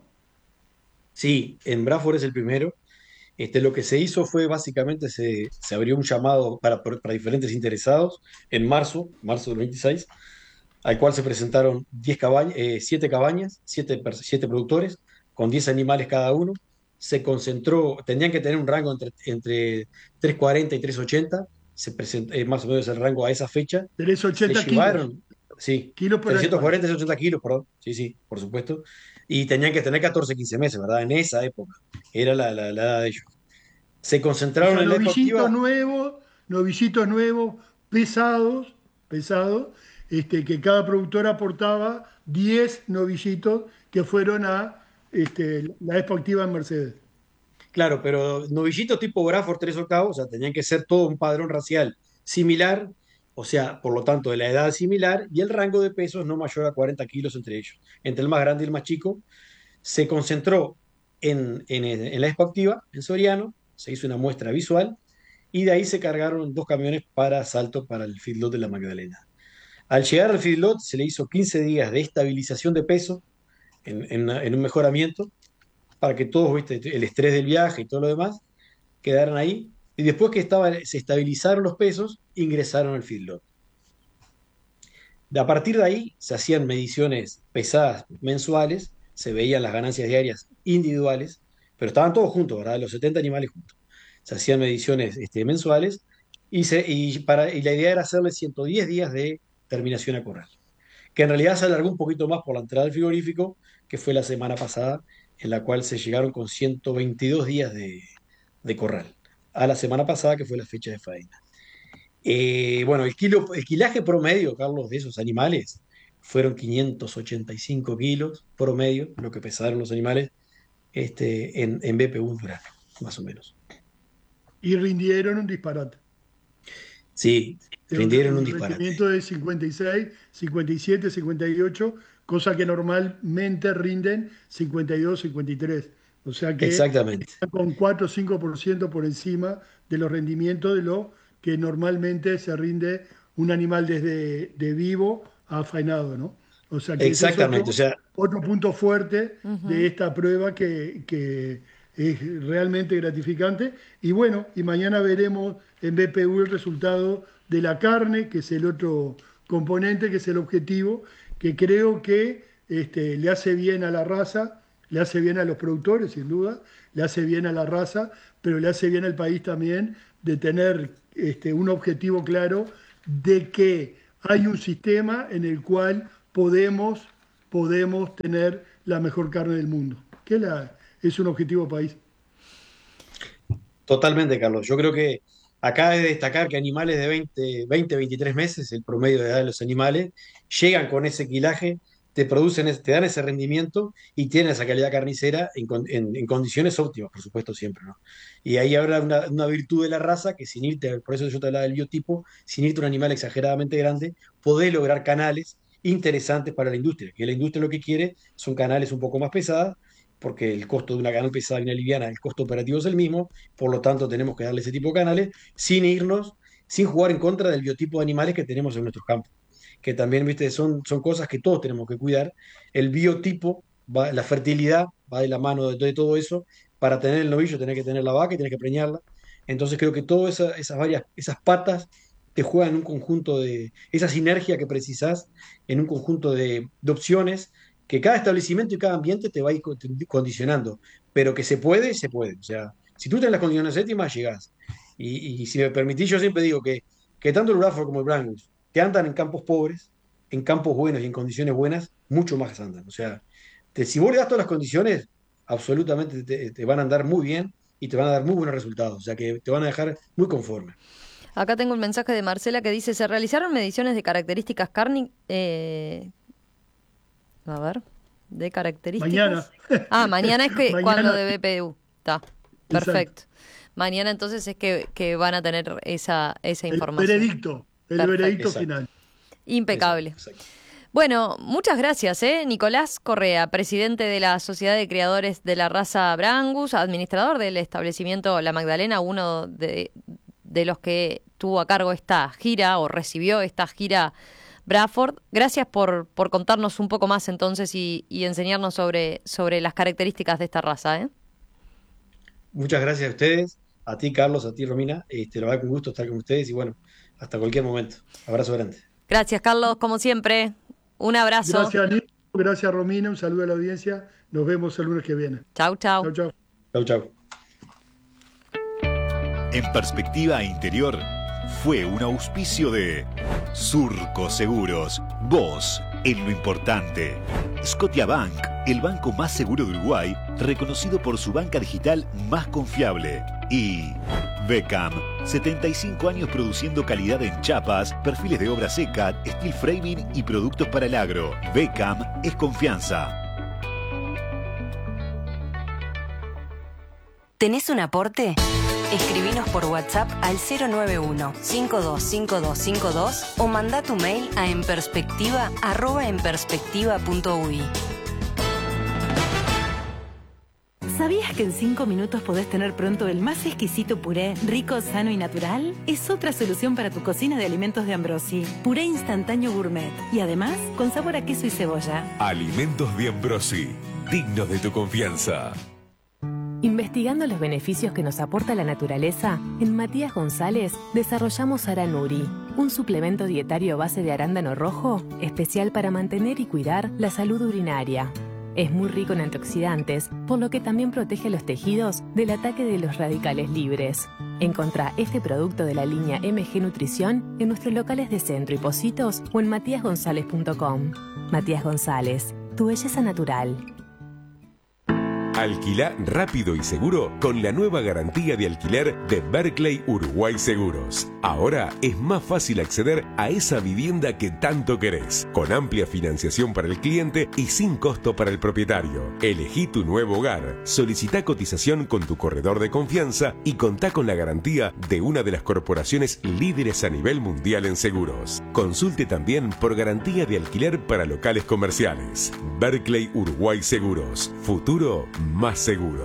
[SPEAKER 17] Sí, en Braford es el primero. Este, lo que se hizo fue básicamente se, se abrió un llamado para, para diferentes interesados en marzo, marzo del veintiséis, al cual se presentaron diez cabañas, eh, siete cabañas, siete productores, con diez animales cada uno. Se concentró, tenían que tener un rango entre, entre trescientos cuarenta y trescientos ochenta, se presentó, eh, más o menos el rango a esa fecha.
[SPEAKER 16] trescientos ochenta
[SPEAKER 17] se llevaron,
[SPEAKER 16] kilos.
[SPEAKER 17] Sí,
[SPEAKER 16] Kilos por
[SPEAKER 17] trescientos cuarenta,
[SPEAKER 16] animal.
[SPEAKER 17] trescientos ochenta kilos, perdón. Sí, sí, por supuesto. Y tenían que tener catorce, quince meses, ¿verdad? En esa época. Era la, la, la edad de ellos. Se
[SPEAKER 16] O
[SPEAKER 17] concentraron
[SPEAKER 16] sea,
[SPEAKER 17] en la
[SPEAKER 16] novillitos
[SPEAKER 17] Expoactiva.
[SPEAKER 16] nuevos, novillitos nuevos, pesados, pesados, este, que cada productor aportaba diez novillitos que fueron a este, la Expoactiva en Mercedes.
[SPEAKER 17] Claro, pero novillitos tipo Braford tres octavos, o sea, tenían que ser todo un padrón racial similar, o sea, por lo tanto, de la edad similar y el rango de pesos no mayor a cuarenta kilos entre ellos. Entre el más grande y el más chico, se concentró en, en, en la Expoactiva, en Soriano, se hizo una muestra visual y de ahí se cargaron dos camiones para Salto para el feedlot de la Magdalena. Al llegar al feedlot se le hizo quince días de estabilización de peso en, en, en un mejoramiento para que todos, ¿viste? El estrés del viaje y todo lo demás quedaran ahí. Y después que estaba, se estabilizaron los pesos, ingresaron al feedlot. A partir de ahí se hacían mediciones pesadas mensuales, se veían las ganancias diarias individuales, pero estaban todos juntos, ¿verdad? Los setenta animales juntos. Se hacían mediciones este, mensuales y, se, y, para, y la idea era hacerle ciento diez días de terminación a corral, que en realidad se alargó un poquito más por la entrada del frigorífico, que fue la semana pasada, en la cual se llegaron con ciento veintidós días de, de corral, a la semana pasada, que fue la fecha de faena. Eh, bueno, el, kilo, el kilaje promedio, Carlos, de esos animales fueron quinientos ochenta y cinco kilos promedio, lo que pesaron los animales este, en, en B P U Durano, más o menos.
[SPEAKER 16] Y rindieron un disparate.
[SPEAKER 17] Sí, rindieron un,
[SPEAKER 16] un
[SPEAKER 17] disparate.
[SPEAKER 16] rendimiento de cincuenta y seis, cincuenta y siete, cincuenta y ocho, cosa que normalmente rinden cincuenta y dos, cincuenta y tres. O sea que
[SPEAKER 17] exactamente,
[SPEAKER 16] están con cuatro o cinco por ciento por encima de los rendimientos de lo que normalmente se rinde un animal desde de vivo a faenado, ¿no? O sea que
[SPEAKER 17] exactamente,
[SPEAKER 16] ese es otro,
[SPEAKER 17] o sea,
[SPEAKER 16] otro punto fuerte
[SPEAKER 15] Ujú.
[SPEAKER 16] de esta prueba que, que es realmente gratificante. Y bueno, y mañana veremos en B P U el resultado de la carne, que es el otro componente, que es el objetivo, que creo que este, le hace bien a la raza, le hace bien a los productores, sin duda, le hace bien a la raza, pero le hace bien al país también de tener este, un objetivo claro de que hay un sistema en el cual podemos, podemos tener la mejor carne del mundo, que la, es un objetivo país.
[SPEAKER 17] Totalmente, Carlos. Yo creo que acá es de destacar que animales de veinte, veinte, veintitrés meses, el promedio de edad de los animales, llegan con ese quilaje, te producen, ese- te dan ese rendimiento y tienen esa calidad carnicera en, con- en- en condiciones óptimas, por supuesto, siempre, ¿no? Y ahí habrá una, una virtud de la raza que sin irte, por eso yo te hablaba del biotipo, sin irte a un animal exageradamente grande, podés lograr canales interesantes para la industria, que la industria lo que quiere son canales un poco más pesadas, porque el costo de una canal pesada y una liviana, el costo operativo es el mismo, por lo tanto tenemos que darle ese tipo de canales sin irnos, sin jugar en contra del biotipo de animales que tenemos en nuestros campos, que también, viste, son, son cosas que todos tenemos que cuidar. El biotipo, va, la fertilidad va de la mano de, de todo eso. Para tener el novillo tenés que tener la vaca y tenés que preñarla. Entonces creo que todas esa, esas varias, esas patas te juegan en un conjunto de, esa sinergia que precisás en un conjunto de, de opciones que cada establecimiento y cada ambiente te va a ir co- condicionando, pero que se puede, se puede. O sea, si tú tienes las condiciones óptimas, llegás. Y, y si me permitís, yo siempre digo que, que tanto el Bradford como el Brangus, que andan en campos pobres, en campos buenos y en condiciones buenas, mucho más andan. O sea, te- si vos le das todas las condiciones, absolutamente te, te van a andar muy bien y te van a dar muy buenos resultados. O sea, que te van a dejar muy conforme.
[SPEAKER 15] Acá tengo un mensaje de Marcela que dice, ¿se realizaron mediciones de características cárnicas? Eh, a ver, de características.
[SPEAKER 16] Mañana.
[SPEAKER 15] Ah, mañana es que
[SPEAKER 16] Mañana.
[SPEAKER 15] cuando de B P U. Está, perfecto.
[SPEAKER 16] Exacto.
[SPEAKER 15] Mañana entonces es que, que van a tener esa, esa
[SPEAKER 16] El
[SPEAKER 15] información.
[SPEAKER 16] veredicto, el
[SPEAKER 15] Perfecto.
[SPEAKER 16] veredicto
[SPEAKER 17] Exacto.
[SPEAKER 16] final.
[SPEAKER 15] Impecable.
[SPEAKER 17] Exacto, exacto.
[SPEAKER 15] Bueno, muchas gracias, ¿eh? Nicolás Correa, presidente de la Sociedad de Criadores de la Raza Brangus, administrador del establecimiento La Magdalena, uno de, de los que tuvo a cargo esta gira o recibió esta gira Bradford. Gracias por, por contarnos un poco más entonces y, y enseñarnos sobre, sobre las características de esta raza, ¿eh?
[SPEAKER 17] Muchas gracias a ustedes, a ti, Carlos, a ti, Romina. Este, la verdad que un gusto estar con ustedes y bueno, hasta cualquier momento. Abrazo grande.
[SPEAKER 15] Gracias, Carlos, como siempre. Un abrazo.
[SPEAKER 16] Gracias, Nico. Gracias, Romina. Un saludo a la audiencia. Nos vemos el lunes que viene.
[SPEAKER 15] Chau, chau.
[SPEAKER 16] Chau, chau.
[SPEAKER 17] Chau, chau.
[SPEAKER 3] En Perspectiva Interior fue un auspicio de Surco Seguros, vos en lo importante. Scotiabank, el banco más seguro de Uruguay, reconocido por su banca digital más confiable. Y Beckham, setenta y cinco años produciendo calidad en chapas, perfiles de obra seca, steel framing y productos para el agro. Beckham es confianza.
[SPEAKER 2] ¿Tenés un aporte? Escribinos por WhatsApp al cero nueve uno, cinco dos cinco dos cinco dos o manda tu mail a enperspectiva arroba enperspectiva punto u i.
[SPEAKER 1] ¿Sabías que en cinco minutos podés tener pronto el más exquisito puré, rico, sano y natural? Es otra solución para tu cocina de alimentos de Ambrosi. Puré instantáneo gourmet y además con sabor a queso y cebolla.
[SPEAKER 6] Alimentos de Ambrosi, dignos de tu confianza.
[SPEAKER 11] Investigando los beneficios que nos aporta la naturaleza, en Matías González desarrollamos Aranuri, un suplemento dietario a base de arándano rojo, especial para mantener y cuidar la salud urinaria. Es muy rico en antioxidantes, por lo que también protege a los tejidos del ataque de los radicales libres. Encontrá este producto de la línea M G Nutrición en nuestros locales de Centro y Pocitos o en matías gonzález punto com. Matías González, tu belleza natural.
[SPEAKER 6] Alquilá rápido y seguro con la nueva garantía de alquiler de Berkeley Uruguay Seguros. Ahora es más fácil acceder a esa vivienda que tanto querés, con amplia financiación para el cliente y sin costo para el propietario. Elegí tu nuevo hogar, solicitá cotización con tu corredor de confianza y contá con la garantía de una de las corporaciones líderes a nivel mundial en seguros. Consulte también por garantía de alquiler para locales comerciales. Berkeley Uruguay Seguros. Futuro más seguro.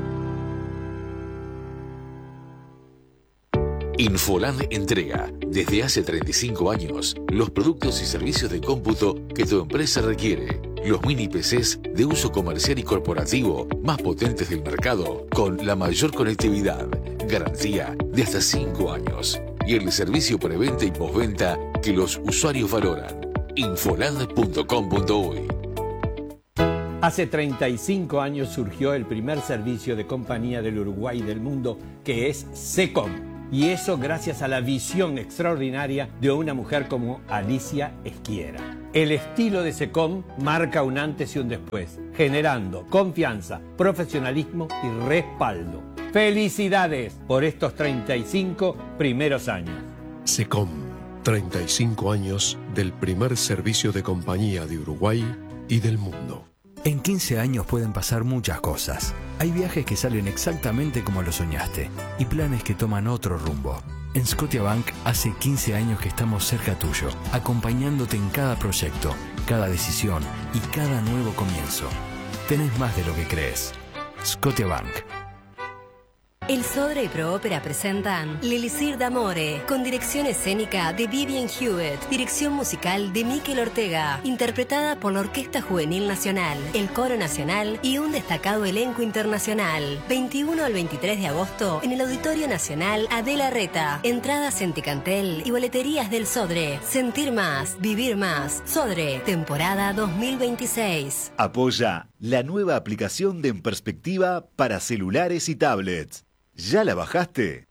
[SPEAKER 8] Infoland entrega, desde hace treinta y cinco años, los productos y servicios de cómputo que tu empresa requiere. Los mini P Cs de uso comercial y corporativo más potentes del mercado, con la mayor conectividad, garantía de hasta cinco años y el servicio preventa y postventa que los usuarios valoran. infoland punto com punto u i.
[SPEAKER 4] Hace treinta y cinco años surgió el primer servicio de compañía del Uruguay y del mundo, que es SECOM. Y eso gracias a la visión extraordinaria de una mujer como Alicia Esquiera. El estilo de SECOM marca un antes y un después, generando confianza, profesionalismo y respaldo. ¡Felicidades por estos treinta y cinco primeros años!
[SPEAKER 5] SECOM, treinta y cinco años del primer servicio de compañía de Uruguay y del mundo.
[SPEAKER 7] En quince años pueden pasar muchas cosas. Hay viajes que salen exactamente como lo soñaste y planes que toman otro rumbo. En Scotiabank hace quince años que estamos cerca tuyo, acompañándote en cada proyecto, cada decisión y cada nuevo comienzo. Tenés más de lo que crees. Scotiabank.
[SPEAKER 2] El Sodre y Proópera presentan L'Elisir d'Amore, con dirección escénica de Vivian Hewitt, dirección musical de Miquel Ortega, interpretada por la Orquesta Juvenil Nacional, el Coro Nacional y un destacado elenco internacional. veintiuno al veintitrés de agosto en el Auditorio Nacional Adela Reta. Entradas en Ticantel y boleterías del Sodre. Sentir más, vivir más. Sodre, temporada dos mil veintiséis.
[SPEAKER 3] Apoya la nueva aplicación de En Perspectiva para celulares y tablets. ¿Ya la bajaste?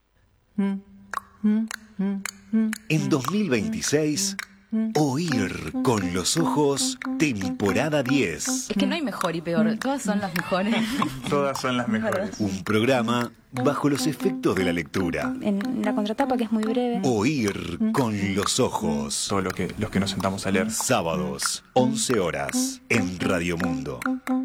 [SPEAKER 3] En dos mil veintiséis, Oír con los ojos, temporada diez.
[SPEAKER 9] Es que no hay mejor y peor, todas son las mejores.
[SPEAKER 24] Todas son las mejores.
[SPEAKER 3] Un programa bajo los efectos de la lectura.
[SPEAKER 9] En la contratapa, que es muy breve.
[SPEAKER 3] Oír con los ojos.
[SPEAKER 24] Todo lo que, los que nos sentamos a leer.
[SPEAKER 3] Sábados, once horas, en Radio Mundo.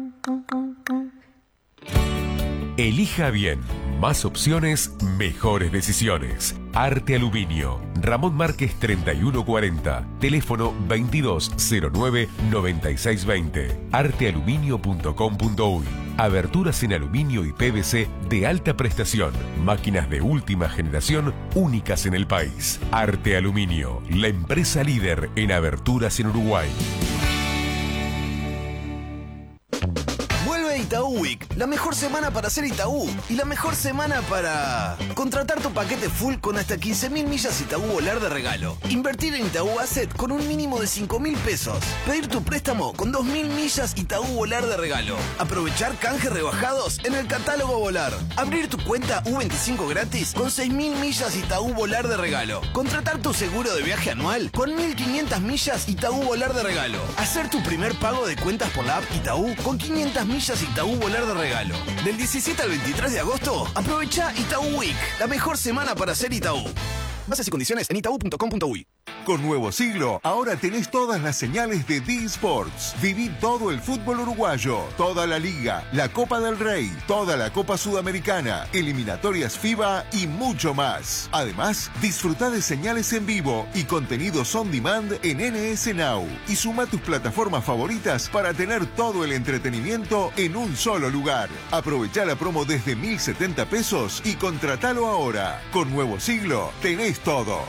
[SPEAKER 6] Elija bien. Más opciones, mejores decisiones. Arte Aluminio. Ramón Márquez treinta y uno cuarenta. Teléfono veintidós cero nueve noventa y seis veinte. arte aluminio punto com punto uy. Aberturas en aluminio y P V C de alta prestación. Máquinas de última generación únicas en el país. Arte Aluminio, la empresa líder en aberturas en Uruguay.
[SPEAKER 25] Vuelve Itaú Week, la mejor semana para hacer Itaú y la mejor semana para contratar tu paquete full con hasta quince mil millas Itaú Volar de regalo. Invertir en Itaú Asset con un mínimo de cinco mil pesos. Pedir tu préstamo con dos mil millas Itaú Volar de regalo. Aprovechar canjes rebajados en el catálogo Volar. Abrir tu cuenta U veinticinco gratis con seis mil millas Itaú Volar de regalo. Contratar tu seguro de viaje anual con mil quinientas millas Itaú Volar de regalo. Hacer tu primer pago de cuentas por la app Itaú con quinientas millas Itaú Volar de regalo. Del diecisiete al veintitrés de agosto, aprovecha Itaú Week, la mejor semana para hacer Itaú. Bases y condiciones en itaú punto com punto uy.
[SPEAKER 26] Con Nuevo Siglo, ahora tenés todas las señales de D-Sports. Viví todo el fútbol uruguayo, toda la Liga, la Copa del Rey, toda la Copa Sudamericana, eliminatorias FIBA y mucho más. Además, disfruta de señales en vivo y contenidos on demand en N S Now. Y suma tus plataformas favoritas para tener todo el entretenimiento en un solo lugar. Aprovecha la promo desde mil setenta pesos y contratalo ahora. Con Nuevo Siglo, tenés todo.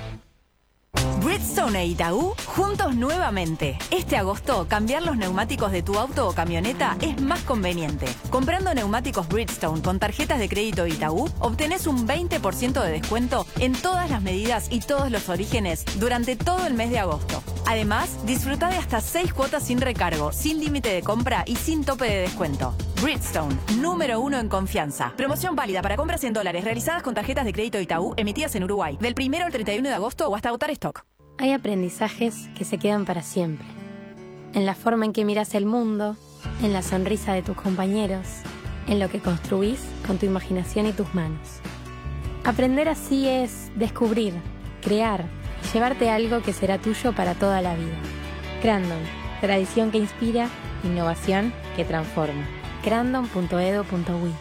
[SPEAKER 1] Bridgestone e Itaú juntos nuevamente. Este agosto, cambiar los neumáticos de tu auto o camioneta es más conveniente. Comprando neumáticos Bridgestone con tarjetas de crédito Itaú, obtenés un veinte por ciento de descuento en todas las medidas y todos los orígenes durante todo el mes de agosto. Además, disfruta de hasta seis cuotas sin recargo, sin límite de compra y sin tope de descuento. Bridgestone, número uno en confianza. Promoción válida para compras en dólares realizadas con tarjetas de crédito Itaú emitidas en Uruguay, del primero al treinta y uno de agosto o hasta agotar stock.
[SPEAKER 9] Hay aprendizajes que se quedan para siempre. En la forma en que miras el mundo, en la sonrisa de tus compañeros, en lo que construís con tu imaginación y tus manos. Aprender así es descubrir, crear y llevarte algo que será tuyo para toda la vida. Crandon, tradición que inspira, innovación que transforma. crandon punto edu punto uy.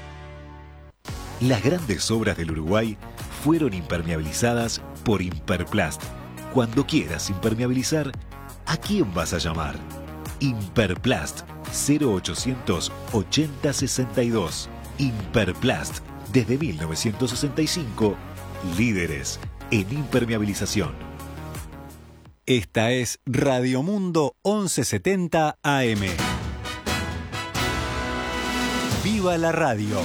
[SPEAKER 3] Las grandes obras del Uruguay fueron impermeabilizadas por Imperplast. Cuando quieras impermeabilizar, ¿a quién vas a llamar? Imperplast, cero ochocientos ochenta sesenta y dos. Imperplast, desde mil novecientos sesenta y cinco, líderes en impermeabilización.
[SPEAKER 14] Esta es Radio Mundo once setenta A M. ¡Viva la radio!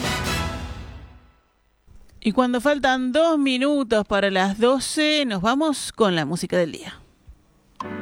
[SPEAKER 27] Y cuando faltan dos minutos para las doce, nos vamos con la música del día.